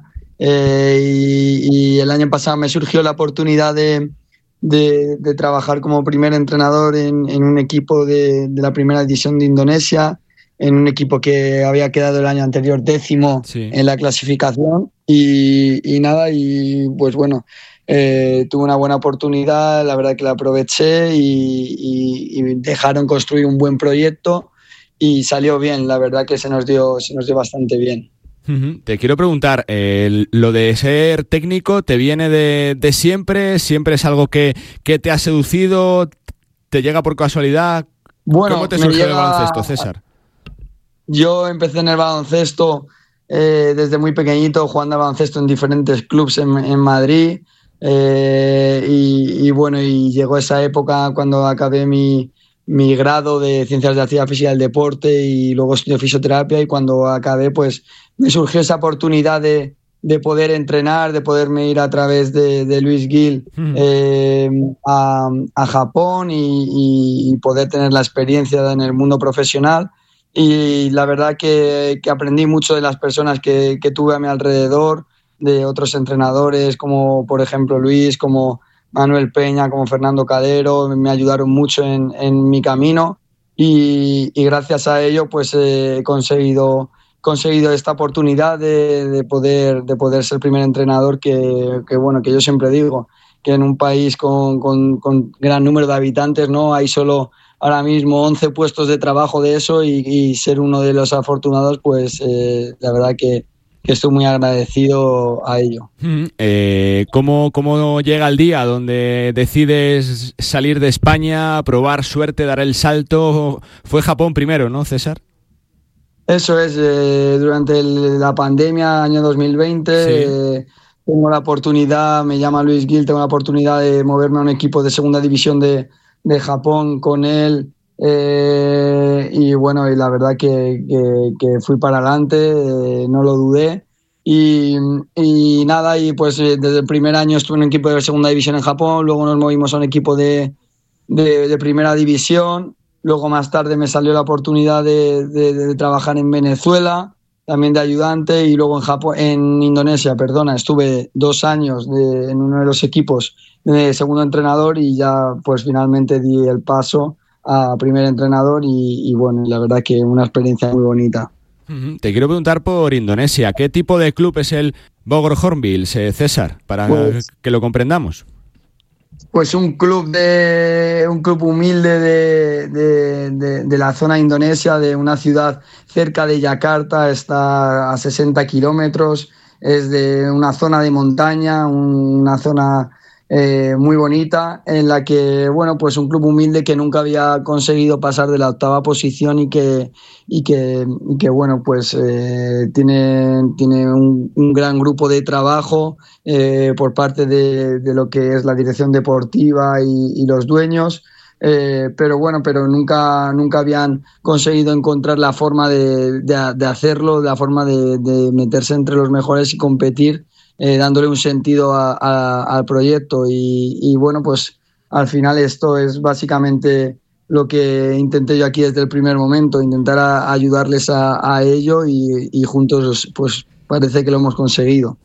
Y el año pasado me surgió la oportunidad de trabajar como primer entrenador en un equipo de la primera división de Indonesia, en un equipo que había quedado el año anterior 10º en la clasificación. Y pues bueno, tuve una buena oportunidad, la verdad que la aproveché y dejaron construir un buen proyecto y salió bien, la verdad que se nos dio bastante bien. Uh-huh. Te quiero preguntar, lo de ser técnico, ¿te viene de siempre? ¿Siempre es algo que te ha seducido? ¿Te llega por casualidad? Bueno, ¿cómo te surgió el baloncesto, César? Yo empecé en el baloncesto desde muy pequeñito, jugando al baloncesto en diferentes clubes en Madrid. Y bueno, y llegó esa época cuando acabé mi grado de Ciencias de la Actividad Física y del Deporte y luego estudié fisioterapia, y cuando acabé pues me surgió esa oportunidad de poder entrenar, de poderme ir a través de Luis Gil a Japón y poder tener la experiencia en el mundo profesional. Y la verdad que aprendí mucho de las personas que tuve a mi alrededor, de otros entrenadores como por ejemplo Luis, como Manuel Peña, como Fernando Cadero. Me ayudaron mucho en mi camino y gracias a ello pues he conseguido esta oportunidad de poder ser primer entrenador, que bueno, que yo siempre digo que en un país con gran número de habitantes no hay solo ahora mismo 11 puestos de trabajo de eso, y ser uno de los afortunados, pues la verdad que estoy muy agradecido a ello. ¿Cómo llega el día donde decides salir de España, probar suerte, dar el salto? Fue Japón primero, ¿no, César? Eso es, durante la pandemia, año 2020, tengo la oportunidad, me llama Luis Gil, tengo la oportunidad de moverme a un equipo de segunda división de Japón con él. Y bueno, y la verdad que fui para adelante, no lo dudé y nada, y pues desde el primer año estuve en un equipo de segunda división en Japón, luego nos movimos a un equipo de primera división, luego más tarde me salió la oportunidad de trabajar en Venezuela, también de ayudante, y luego en Indonesia, estuve 2 años en uno de los equipos de segundo entrenador, y ya pues finalmente di el paso a primer entrenador y bueno, la verdad que una experiencia muy bonita. Te quiero preguntar por Indonesia, ¿qué tipo de club es el Bogor Hornbills, César, para que lo comprendamos? Pues un club humilde de la zona indonesia, de una ciudad cerca de Yakarta, está a 60 kilómetros, es de una zona de montaña, una zona muy bonita, en la que, bueno, pues un club humilde que nunca había conseguido pasar de la 8ª posición y que bueno, pues tiene un gran grupo de trabajo por parte de lo que es la dirección deportiva y los dueños, pero nunca habían conseguido encontrar la forma de hacerlo, la forma de meterse entre los mejores y competir, dándole un sentido al proyecto y bueno, pues al final esto es básicamente lo que intenté yo aquí desde el primer momento, intentar ayudarles a ello y juntos pues parece que lo hemos conseguido.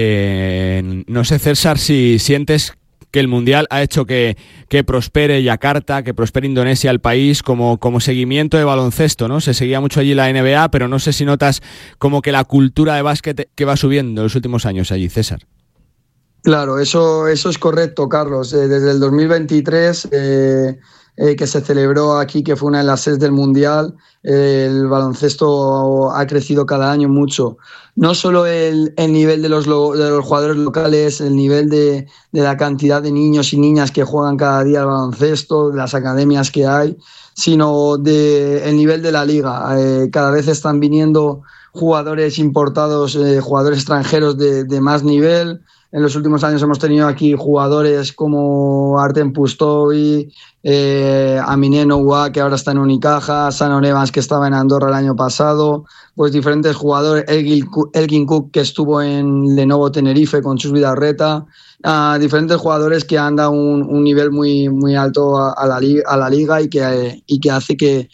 No sé, César, si sientes que el Mundial ha hecho que prospere Yakarta, que prospere Indonesia, el país, como seguimiento de baloncesto, ¿no? Se seguía mucho allí la NBA, pero no sé si notas como que la cultura de básquet que va subiendo en los últimos años allí, César. Claro, eso es correcto, Carlos. Desde el 2023, que se celebró aquí, que fue una de las sedes del Mundial, el baloncesto ha crecido cada año mucho. No solo el nivel de los jugadores locales, el nivel de la cantidad de niños y niñas que juegan cada día al baloncesto, de las academias que hay, sino el nivel de la liga. Cada vez están viniendo jugadores importados, jugadores extranjeros de más nivel. En los últimos años hemos tenido aquí jugadores como Artem Pustovi, Aminé Noua, que ahora está en Unicaja, Shannon Evans, que estaba en Andorra el año pasado, pues diferentes jugadores, Elgin Cook, que estuvo en Lenovo Tenerife con Chus Vidarreta, diferentes jugadores que han dado un nivel muy, muy alto a la liga y que hace que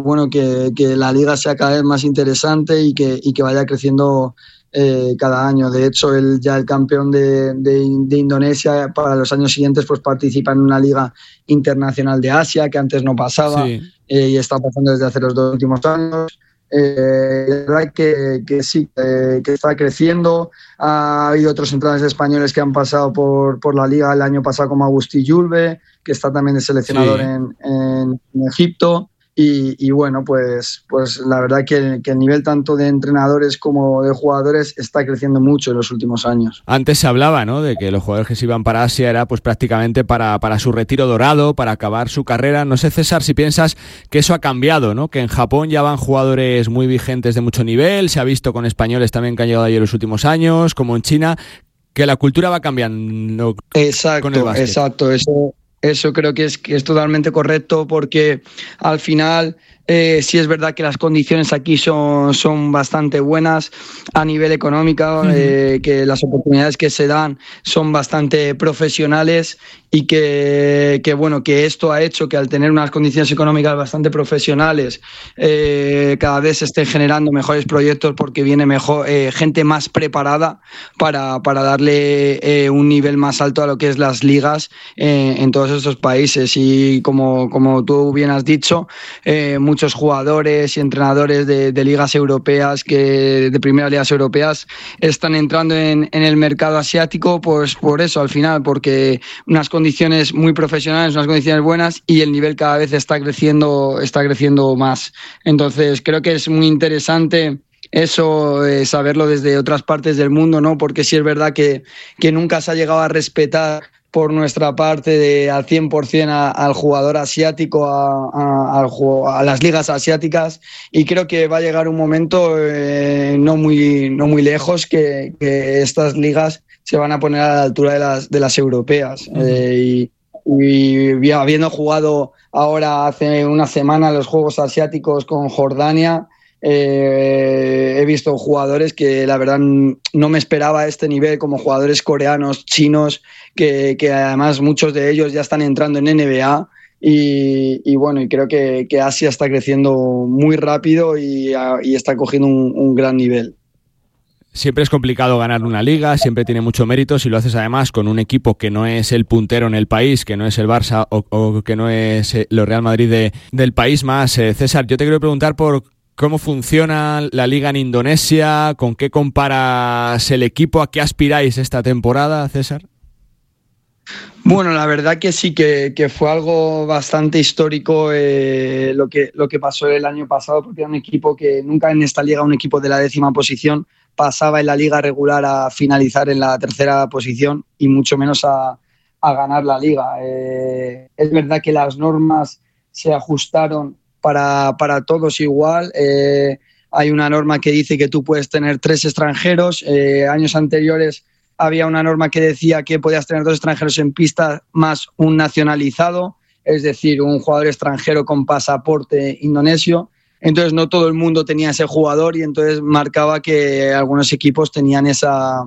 la liga sea cada vez más interesante y que vaya creciendo cada año. De hecho, el campeón de Indonesia para los años siguientes pues participa en una liga internacional de Asia que antes no pasaba, sí. Y está pasando desde hace los 2 últimos años. La verdad que sí, que está creciendo. Ha habido otros entrenadores españoles que han pasado por la liga el año pasado, como Agustí Yulbe, que está también de seleccionador sí. en Egipto. Y bueno, pues la verdad que el nivel tanto de entrenadores como de jugadores está creciendo mucho en los últimos años. Antes se hablaba, ¿no?, de que los jugadores que se iban para Asia era pues prácticamente para su retiro dorado, para acabar su carrera. No sé, César, si piensas que eso ha cambiado, ¿no?, que en Japón ya van jugadores muy vigentes de mucho nivel, se ha visto con españoles también que han llegado ahí en los últimos años, como en China, que la cultura va cambiando. Exacto, con el básquet. Exacto, eso creo que es totalmente correcto, porque al final sí es verdad que las condiciones aquí son bastante buenas a nivel económico, que las oportunidades que se dan son bastante profesionales y que esto ha hecho que al tener unas condiciones económicas bastante profesionales cada vez se estén generando mejores proyectos, porque viene mejor gente más preparada para darle un nivel más alto a lo que es las ligas en todos estos países. Y como tú bien has dicho, muchos jugadores y entrenadores de ligas europeas, de primeras ligas europeas, están entrando en el mercado asiático, pues por eso al final, porque unas condiciones muy profesionales, unas condiciones buenas, y el nivel cada vez está creciendo más. Entonces creo que es muy interesante eso, saberlo desde otras partes del mundo, ¿no? Porque sí es verdad que nunca se ha llegado a respetar por nuestra parte al 100% al jugador asiático, a las ligas asiáticas, y creo que va a llegar un momento no muy lejos que estas ligas se van a poner a la altura de las europeas. Y habiendo jugado ahora hace una semana los Juegos Asiáticos con Jordania, he visto jugadores que la verdad no me esperaba a este nivel, como jugadores coreanos, chinos, que además muchos de ellos ya están entrando en NBA, y creo que Asia está creciendo muy rápido y está cogiendo un gran nivel. Siempre es complicado ganar una liga, siempre tiene mucho mérito si lo haces además con un equipo que no es el puntero en el país, que no es el Barça o que no es el Real Madrid del país más. César, yo te quiero preguntar por ¿cómo funciona la liga en Indonesia? ¿Con qué comparas el equipo? ¿A qué aspiráis esta temporada, César? Bueno, la verdad que sí, que fue algo bastante histórico lo que pasó el año pasado, porque era un equipo que nunca en esta liga, un equipo de la 10ª posición, pasaba en la liga regular a finalizar en la 3ª posición, y mucho menos a ganar la liga. Es verdad que las normas se ajustaron para todos igual. Hay una norma que dice que tú puedes tener 3 extranjeros. Años anteriores había una norma que decía que podías tener 2 extranjeros en pista más un nacionalizado, es decir, un jugador extranjero con pasaporte indonesio. Entonces no todo el mundo tenía ese jugador, y entonces marcaba que algunos equipos tenían esa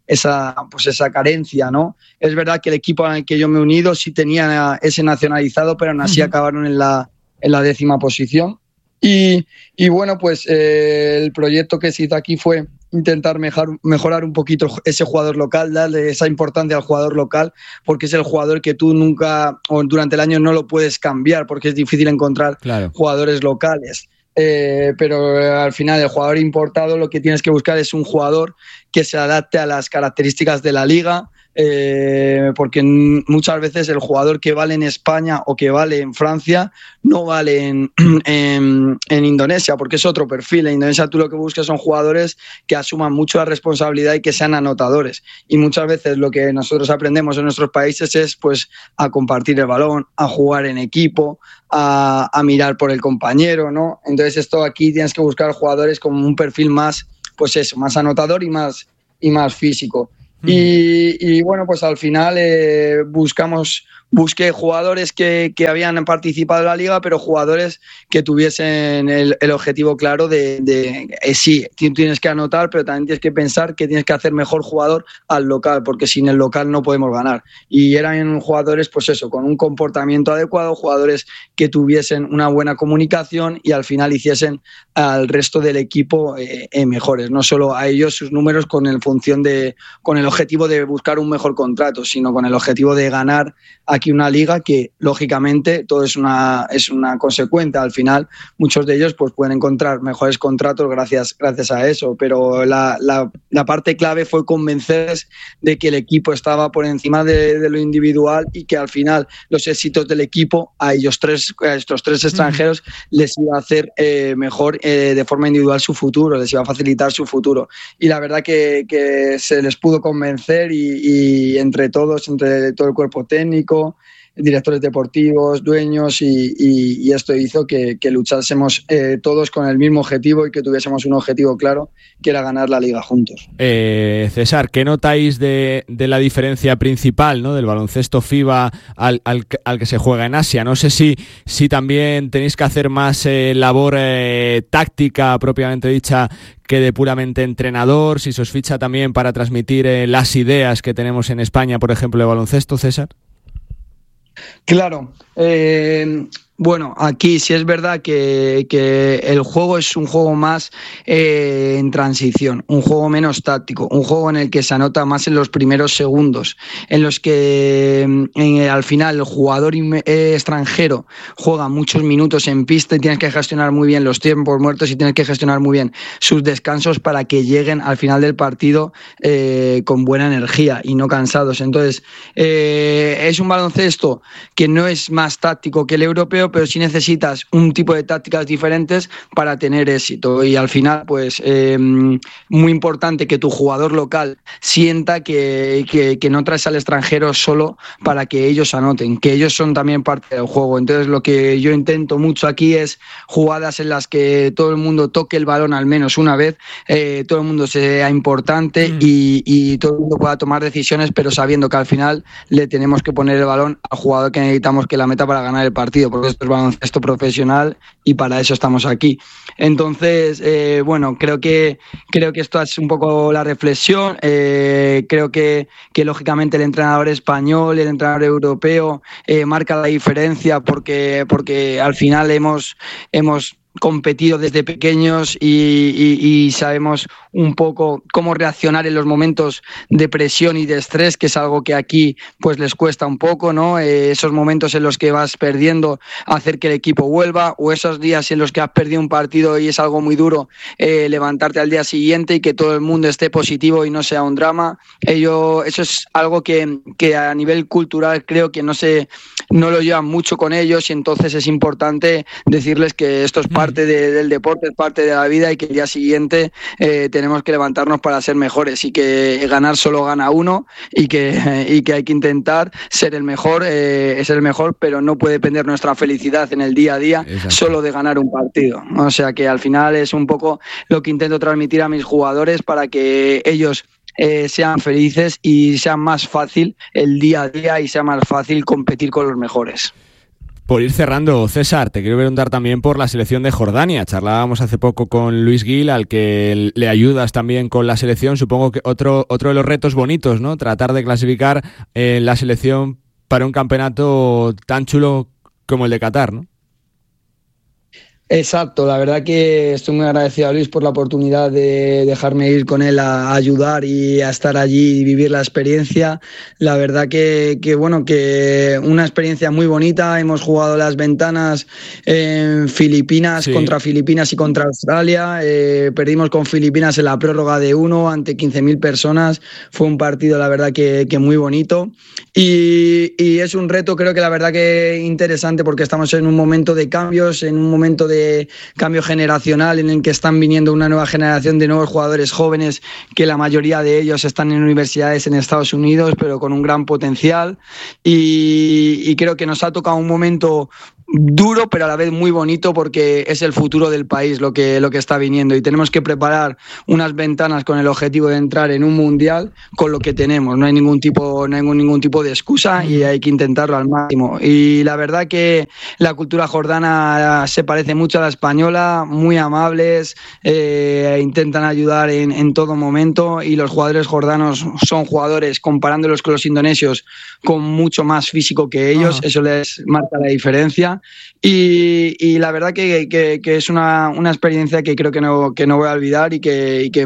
carencia, ¿no? Es verdad que el equipo al que yo me he unido sí tenía ese nacionalizado, pero aún así acabaron en la 10ª posición. Y bueno, pues el proyecto que se hizo aquí fue intentar mejorar un poquito ese jugador local, darle esa importancia al jugador local, porque es el jugador que tú nunca, o durante el año, no lo puedes cambiar, porque es difícil encontrar jugadores locales. Pero al final el jugador importado, lo que tienes que buscar es un jugador que se adapte a las características de la liga, porque muchas veces el jugador que vale en España o que vale en Francia no vale en Indonesia, porque es otro perfil. En Indonesia tú lo que buscas son jugadores que asuman mucho la responsabilidad y que sean anotadores, y muchas veces lo que nosotros aprendemos en nuestros países es pues a compartir el balón, a jugar en equipo, a mirar por el compañero, ¿no? Entonces esto aquí tienes que buscar jugadores con un perfil más, pues eso, más anotador y más físico. Y bueno, pues al final busqué jugadores que habían participado en la liga, pero jugadores que tuviesen el objetivo claro de sí, tienes que anotar, pero también tienes que pensar que tienes que hacer mejor jugador al local, porque sin el local no podemos ganar. Y eran jugadores, pues eso, con un comportamiento adecuado, jugadores que tuviesen una buena comunicación y al final hiciesen al resto del equipo mejores, no solo a ellos sus números con el objetivo de buscar un mejor contrato, sino con el objetivo de ganar aquí una liga que lógicamente todo es una consecuencia. Al final muchos de ellos pues pueden encontrar mejores contratos gracias a eso, pero la parte clave fue convencerles de que el equipo estaba por encima de lo individual y que al final los éxitos del equipo a estos tres extranjeros les iba a hacer mejor de forma individual su futuro, les iba a facilitar su futuro. Y la verdad que se les pudo convencer y entre todo el cuerpo técnico, directores deportivos, dueños y esto hizo que luchásemos todos con el mismo objetivo y que tuviésemos un objetivo claro, que era ganar la liga juntos. César, ¿qué notáis de la diferencia principal, ¿no?, del baloncesto FIBA al que se juega en Asia? No sé si también tenéis que hacer más labor táctica propiamente dicha que de puramente entrenador, si se os ficha también para transmitir las ideas que tenemos en España, por ejemplo, de baloncesto, César. Claro, bueno, aquí sí es verdad que el juego es un juego más en transición, un juego menos táctico, un juego en el que se anota más en los primeros segundos, en los que al final el jugador extranjero juega muchos minutos en pista y tienes que gestionar muy bien los tiempos muertos y tienes que gestionar muy bien sus descansos para que lleguen al final del partido con buena energía y no cansados. Entonces, es un baloncesto que no es más táctico que el europeo, pero sí necesitas un tipo de tácticas diferentes para tener éxito. Y al final, pues, muy importante que tu jugador local sienta que no traes al extranjero solo para que ellos anoten, que ellos son también parte del juego. Entonces, lo que yo intento mucho aquí es jugadas en las que todo el mundo toque el balón al menos una vez, todo el mundo sea importante y todo el mundo pueda tomar decisiones, pero sabiendo que al final le tenemos que poner el balón al jugador que necesitamos que la meta para ganar el partido, porque esto es baloncesto profesional y para eso estamos aquí. Entonces, bueno, creo que esto es un poco la reflexión. Creo que lógicamente el entrenador español y el entrenador europeo marca la diferencia porque al final hemos competido desde pequeños y sabemos un poco cómo reaccionar en los momentos de presión y de estrés, que es algo que aquí pues les cuesta un poco, ¿no? Esos momentos en los que vas perdiendo, hacer que el equipo vuelva, o esos días en los que has perdido un partido y es algo muy duro, levantarte al día siguiente y que todo el mundo esté positivo y no sea un drama. Eso es algo que a nivel cultural creo que no lo llevan mucho con ellos, y entonces es importante decirles que esto es parte del deporte, es parte de la vida, y que el día siguiente tenemos que levantarnos para ser mejores, y que ganar solo gana uno, y que hay que intentar ser el mejor, pero no puede depender nuestra felicidad en el día a día solo de ganar un partido. O sea que al final es un poco lo que intento transmitir a mis jugadores para que ellos sean felices y sea más fácil el día a día y sea más fácil competir con los mejores. Por ir cerrando, César, te quiero preguntar también por la selección de Jordania. Charlábamos hace poco con Luis Gil, al que le ayudas también con la selección. Supongo que otro de los retos bonitos, ¿no? Tratar de clasificar la selección para un campeonato tan chulo como el de Qatar, ¿no? Exacto, la verdad que estoy muy agradecido a Luis por la oportunidad de dejarme ir con él a ayudar y a estar allí y vivir la experiencia. La verdad que una experiencia muy bonita. Hemos jugado las ventanas en Filipinas, contra Filipinas y contra Australia. Perdimos con Filipinas en la prórroga de 1 ante 15.000 personas. Fue un partido, la verdad que muy bonito. Y es un reto, creo que la verdad que interesante, porque estamos en un momento de cambios, en un momento de cambio generacional en el que están viniendo una nueva generación de nuevos jugadores jóvenes, que la mayoría de ellos están en universidades en Estados Unidos, pero con un gran potencial, y creo que nos ha tocado un momento duro, pero a la vez muy bonito, porque es el futuro del país lo que está viniendo, y tenemos que preparar unas ventanas con el objetivo de entrar en un mundial con lo que tenemos. No hay ningún tipo de excusa y hay que intentarlo al máximo. Y la verdad que la cultura jordana se parece mucho a la española, muy amables, intentan ayudar en todo momento, y los jugadores jordanos son jugadores, comparándolos con los indonesios, con mucho más físico que ellos. Eso les marca la diferencia. Y la verdad que es una experiencia que creo que no voy a olvidar, y que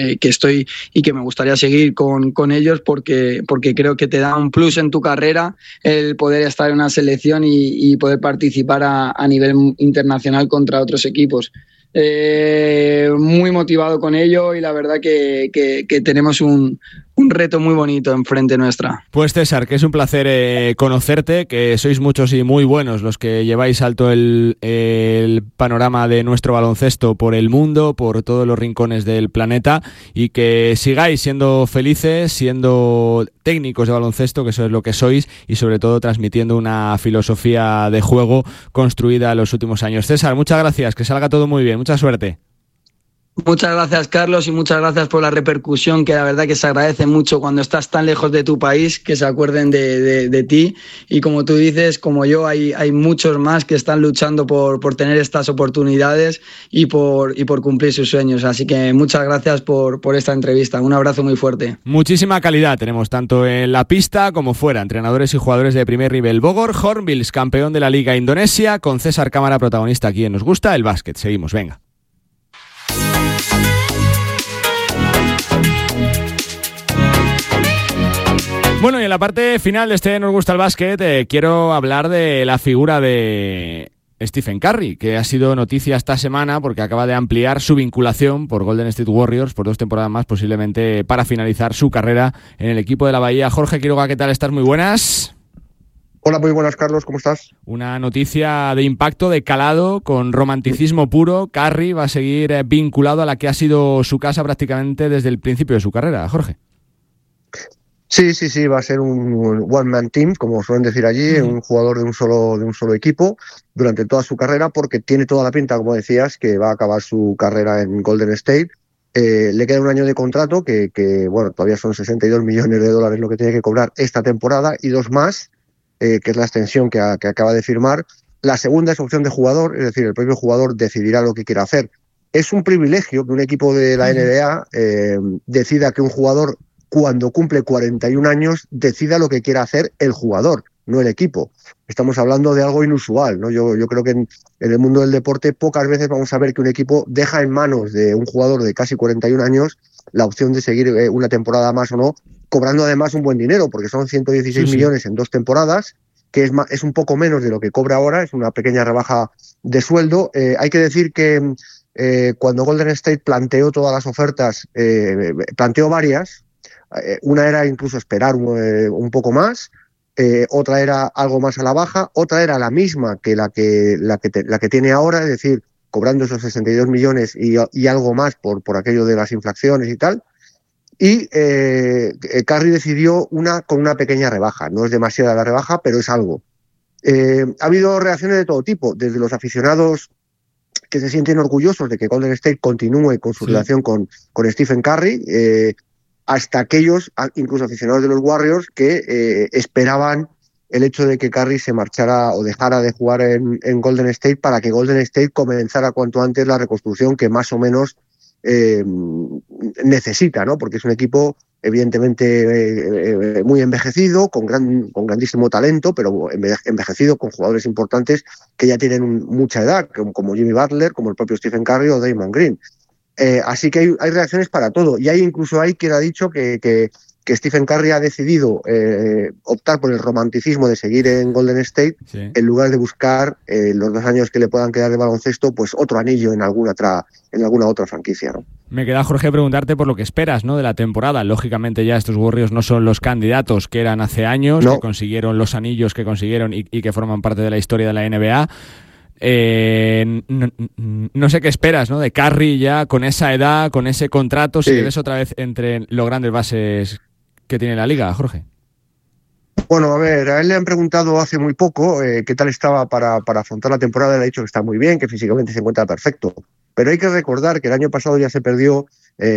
me gustaría seguir con ellos, porque creo que te da un plus en tu carrera el poder estar en una selección y poder participar a nivel internacional contra otros equipos. Muy motivado con ello, y la verdad que tenemos un reto muy bonito enfrente nuestra. Pues César, que es un placer conocerte, que sois muchos y muy buenos los que lleváis alto el panorama de nuestro baloncesto por el mundo, por todos los rincones del planeta, y que sigáis siendo felices, siendo técnicos de baloncesto, que eso es lo que sois, y sobre todo transmitiendo una filosofía de juego construida en los últimos años. César, muchas gracias, que salga todo muy bien, mucha suerte. Muchas gracias, Carlos, y muchas gracias por la repercusión, que la verdad que se agradece mucho cuando estás tan lejos de tu país, que se acuerden de ti. Y como tú dices, como yo, hay muchos más que están luchando por tener estas oportunidades y por cumplir sus sueños. Así que muchas gracias por esta entrevista. Un abrazo muy fuerte. Muchísima calidad tenemos tanto en la pista como fuera. Entrenadores y jugadores de primer nivel. Bogor Hornbills, campeón de la Liga Indonesia, con César Cámara, protagonista aquí en Nos Gusta el Básquet. Seguimos, venga. Bueno, y en la parte final de este Nos Gusta el Básquet quiero hablar de la figura de Stephen Curry, que ha sido noticia esta semana porque acaba de ampliar su vinculación por Golden State Warriors por 2 temporadas más, posiblemente para finalizar su carrera en el equipo de la Bahía. Jorge Quiroga, ¿qué tal estás? Muy buenas. Hola, muy buenas, Carlos, ¿cómo estás? Una noticia de impacto, de calado, con romanticismo puro. Curry va a seguir vinculado a la que ha sido su casa prácticamente desde el principio de su carrera, Jorge. Sí, va a ser un one-man team, como suelen decir allí, un jugador de un solo equipo durante toda su carrera, porque tiene toda la pinta, como decías, que va a acabar su carrera en Golden State. Le queda un año de contrato, que bueno, todavía son $62 millones lo que tiene que cobrar esta temporada, y 2 más, que es la extensión que acaba de firmar. La segunda es opción de jugador, es decir, el propio jugador decidirá lo que quiera hacer. Es un privilegio que un equipo de la NBA decida que un jugador, cuando cumple 41 años, decida lo que quiera hacer el jugador, no el equipo. Estamos hablando de algo inusual, ¿no? Yo creo que en el mundo del deporte pocas veces vamos a ver que un equipo deja en manos de un jugador de casi 41 años la opción de seguir una temporada más o no, cobrando además un buen dinero, porque son 116 millones en 2 temporadas, que es un poco menos de lo que cobra ahora, es una pequeña rebaja de sueldo. Hay que decir que cuando Golden State planteó todas las ofertas, planteó varias. Una era incluso esperar un poco más, otra era algo más a la baja, otra era la misma que la que tiene ahora, es decir, cobrando esos 62 millones y algo más por aquello de las inflaciones y tal. Y Curry decidió con una pequeña rebaja. No es demasiada la rebaja, pero es algo. Ha habido reacciones de todo tipo, desde los aficionados que se sienten orgullosos de que Golden State continúe con su relación con Stephen Curry, hasta aquellos, incluso aficionados de los Warriors, que esperaban el hecho de que Curry se marchara o dejara de jugar en Golden State para que Golden State comenzara cuanto antes la reconstrucción que más o menos necesita, ¿no? Porque es un equipo evidentemente muy envejecido, con grandísimo talento, pero envejecido con jugadores importantes que ya tienen mucha edad, como Jimmy Butler, como el propio Stephen Curry o Draymond Green. Así que hay reacciones para todo. Y incluso hay quien ha dicho que Stephen Curry ha decidido optar por el romanticismo de seguir en Golden State, sí, en lugar de buscar los 2 años que le puedan quedar de baloncesto, pues otro anillo en alguna otra franquicia, ¿no? Me queda, Jorge, preguntarte por lo que esperas, ¿no?, de la temporada. Lógicamente ya estos Warriors no son los candidatos que eran hace años, no, que consiguieron los anillos que consiguieron y que forman parte de la historia de la NBA. No sé qué esperas, ¿no?, de Curry ya con esa edad, con ese contrato, si le ves otra vez entre los grandes bases que tiene la liga, Jorge. Bueno, a ver, a él le han preguntado hace muy poco qué tal estaba para afrontar la temporada. Le ha dicho que está muy bien, que físicamente se encuentra perfecto. Pero hay que recordar que el año pasado ya se perdió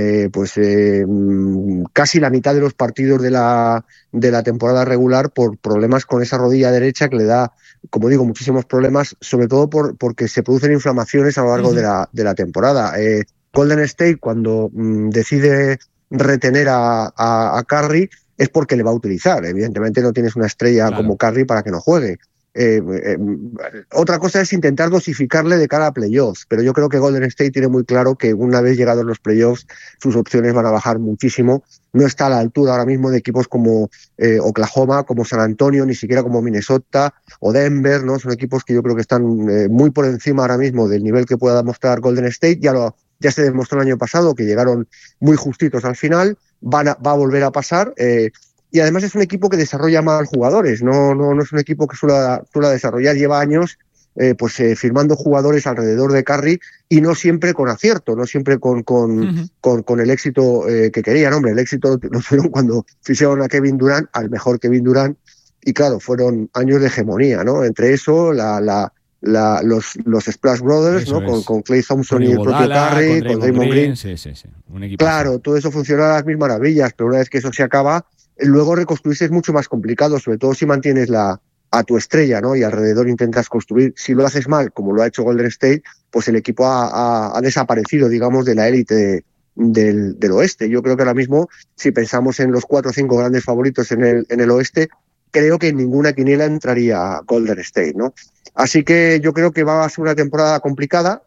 casi la mitad de los partidos de la temporada regular por problemas con esa rodilla derecha que le da, como digo, muchísimos problemas, sobre todo porque se producen inflamaciones a lo largo de la temporada. Golden State, cuando decide retener a Curry, es porque le va a utilizar. Evidentemente no tienes una estrella como Curry para que no juegue. Otra cosa es intentar dosificarle de cara a playoffs, pero yo creo que Golden State tiene muy claro que una vez llegados los playoffs sus opciones van a bajar muchísimo. No está a la altura ahora mismo de equipos como Oklahoma, como San Antonio, ni siquiera como Minnesota o Denver, ¿no? Son equipos que yo creo que están muy por encima ahora mismo del nivel que pueda mostrar Golden State. Ya se demostró el año pasado que llegaron muy justitos al final, va a volver a pasar. Y además es un equipo que desarrolla mal jugadores, no es un equipo que suele desarrollar, lleva años firmando jugadores alrededor de Curry y no siempre con acierto, no siempre con el éxito que querían. Hombre, el éxito lo tuvieron cuando ficharon a Kevin Durant, al mejor Kevin Durant, y claro, fueron años de hegemonía, ¿no? Entre eso, los Splash Brothers, ¿no? Con Klay Thompson y el propio Curry, con Draymond Green. Sí. Un equipo claro, así. Todo eso funciona a las mil maravillas, pero una vez que eso se acaba, luego reconstruirse es mucho más complicado, sobre todo si mantienes a tu estrella, ¿no? Y alrededor intentas construir. Si lo haces mal, como lo ha hecho Golden State, pues el equipo ha desaparecido, digamos, de la élite del oeste. Yo creo que ahora mismo, si pensamos en los 4 o 5 grandes favoritos en el oeste, creo que en ninguna quiniela entraría Golden State, ¿no? Así que yo creo que va a ser una temporada complicada.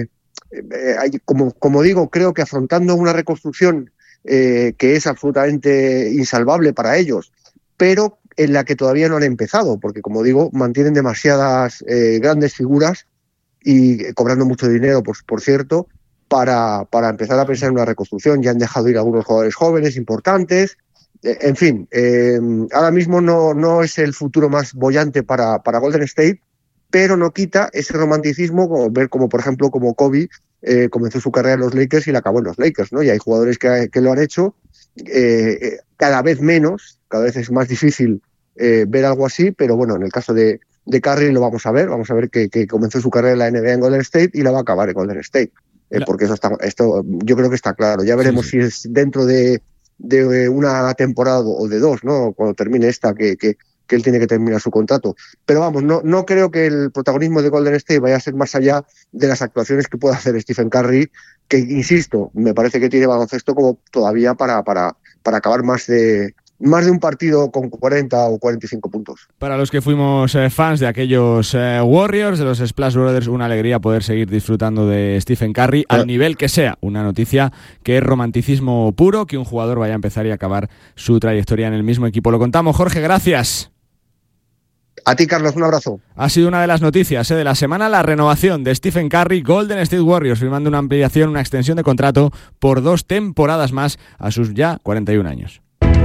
Como digo, creo que afrontando una reconstrucción que es absolutamente insalvable para ellos, pero en la que todavía no han empezado, porque como digo, mantienen demasiadas grandes figuras y cobrando mucho dinero, por cierto, para empezar a pensar en una reconstrucción. Ya han dejado ir algunos jugadores jóvenes importantes. En fin, ahora mismo no es el futuro más boyante para Golden State, pero no quita ese romanticismo, ver como, por ejemplo, como Kobe comenzó su carrera en los Lakers y la acabó en los Lakers, ¿no? Y hay jugadores que lo han hecho, cada vez menos, cada vez es más difícil ver algo así, pero bueno, en el caso de Curry lo vamos a ver que comenzó su carrera en la NBA en Golden State y la va a acabar en Golden State, porque esto yo creo que está claro. Ya veremos si es dentro de una temporada o de 2, ¿no? Cuando termine esta, que él tiene que terminar su contrato. Pero vamos, no creo que el protagonismo de Golden State vaya a ser más allá de las actuaciones que pueda hacer Stephen Curry, que, insisto, me parece que tiene baloncesto como todavía para acabar más de un partido con 40 o 45 puntos. Para los que fuimos fans de aquellos Warriors, de los Splash Brothers, una alegría poder seguir disfrutando de Stephen Curry al nivel que sea. Una noticia que es romanticismo puro, que un jugador vaya a empezar y acabar su trayectoria en el mismo equipo. Lo contamos, Jorge, gracias. A ti, Carlos, un abrazo. Ha sido una de las noticias de la semana, la renovación de Stephen Curry, Golden State Warriors, firmando una ampliación, una extensión de contrato por 2 temporadas más a sus ya 41 años.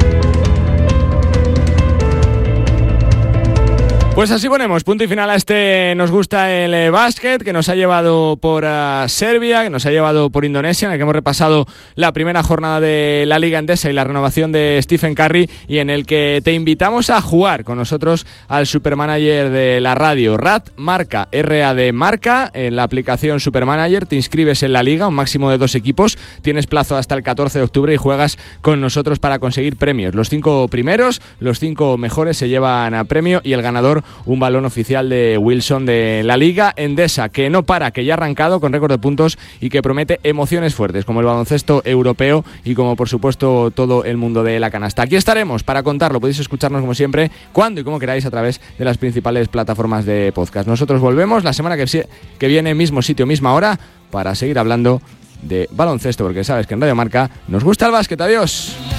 Pues así ponemos punto y final a este Nos Gusta el Básquet, que nos ha llevado por Serbia, que nos ha llevado por Indonesia, en el que hemos repasado la primera jornada de la Liga Endesa y la renovación de Stephen Curry, y en el que te invitamos a jugar con nosotros al Supermanager de la radio, RAD Marca, RAD Marca, en la aplicación Supermanager. Te inscribes en la Liga, un máximo de 2 equipos, tienes plazo hasta el 14 de octubre y juegas con nosotros para conseguir premios. Los 5 primeros, los 5 mejores se llevan a premio y el ganador un balón oficial de Wilson de la Liga Endesa, que no para, que ya ha arrancado con récord de puntos y que promete emociones fuertes, como el baloncesto europeo y como por supuesto todo el mundo de la canasta. Aquí estaremos para contarlo, podéis escucharnos como siempre, cuando y como queráis a través de las principales plataformas de podcast. Nosotros volvemos la semana que viene, mismo sitio, misma hora, para seguir hablando de baloncesto, porque sabes que en Radio Marca nos gusta el básquet. Adiós.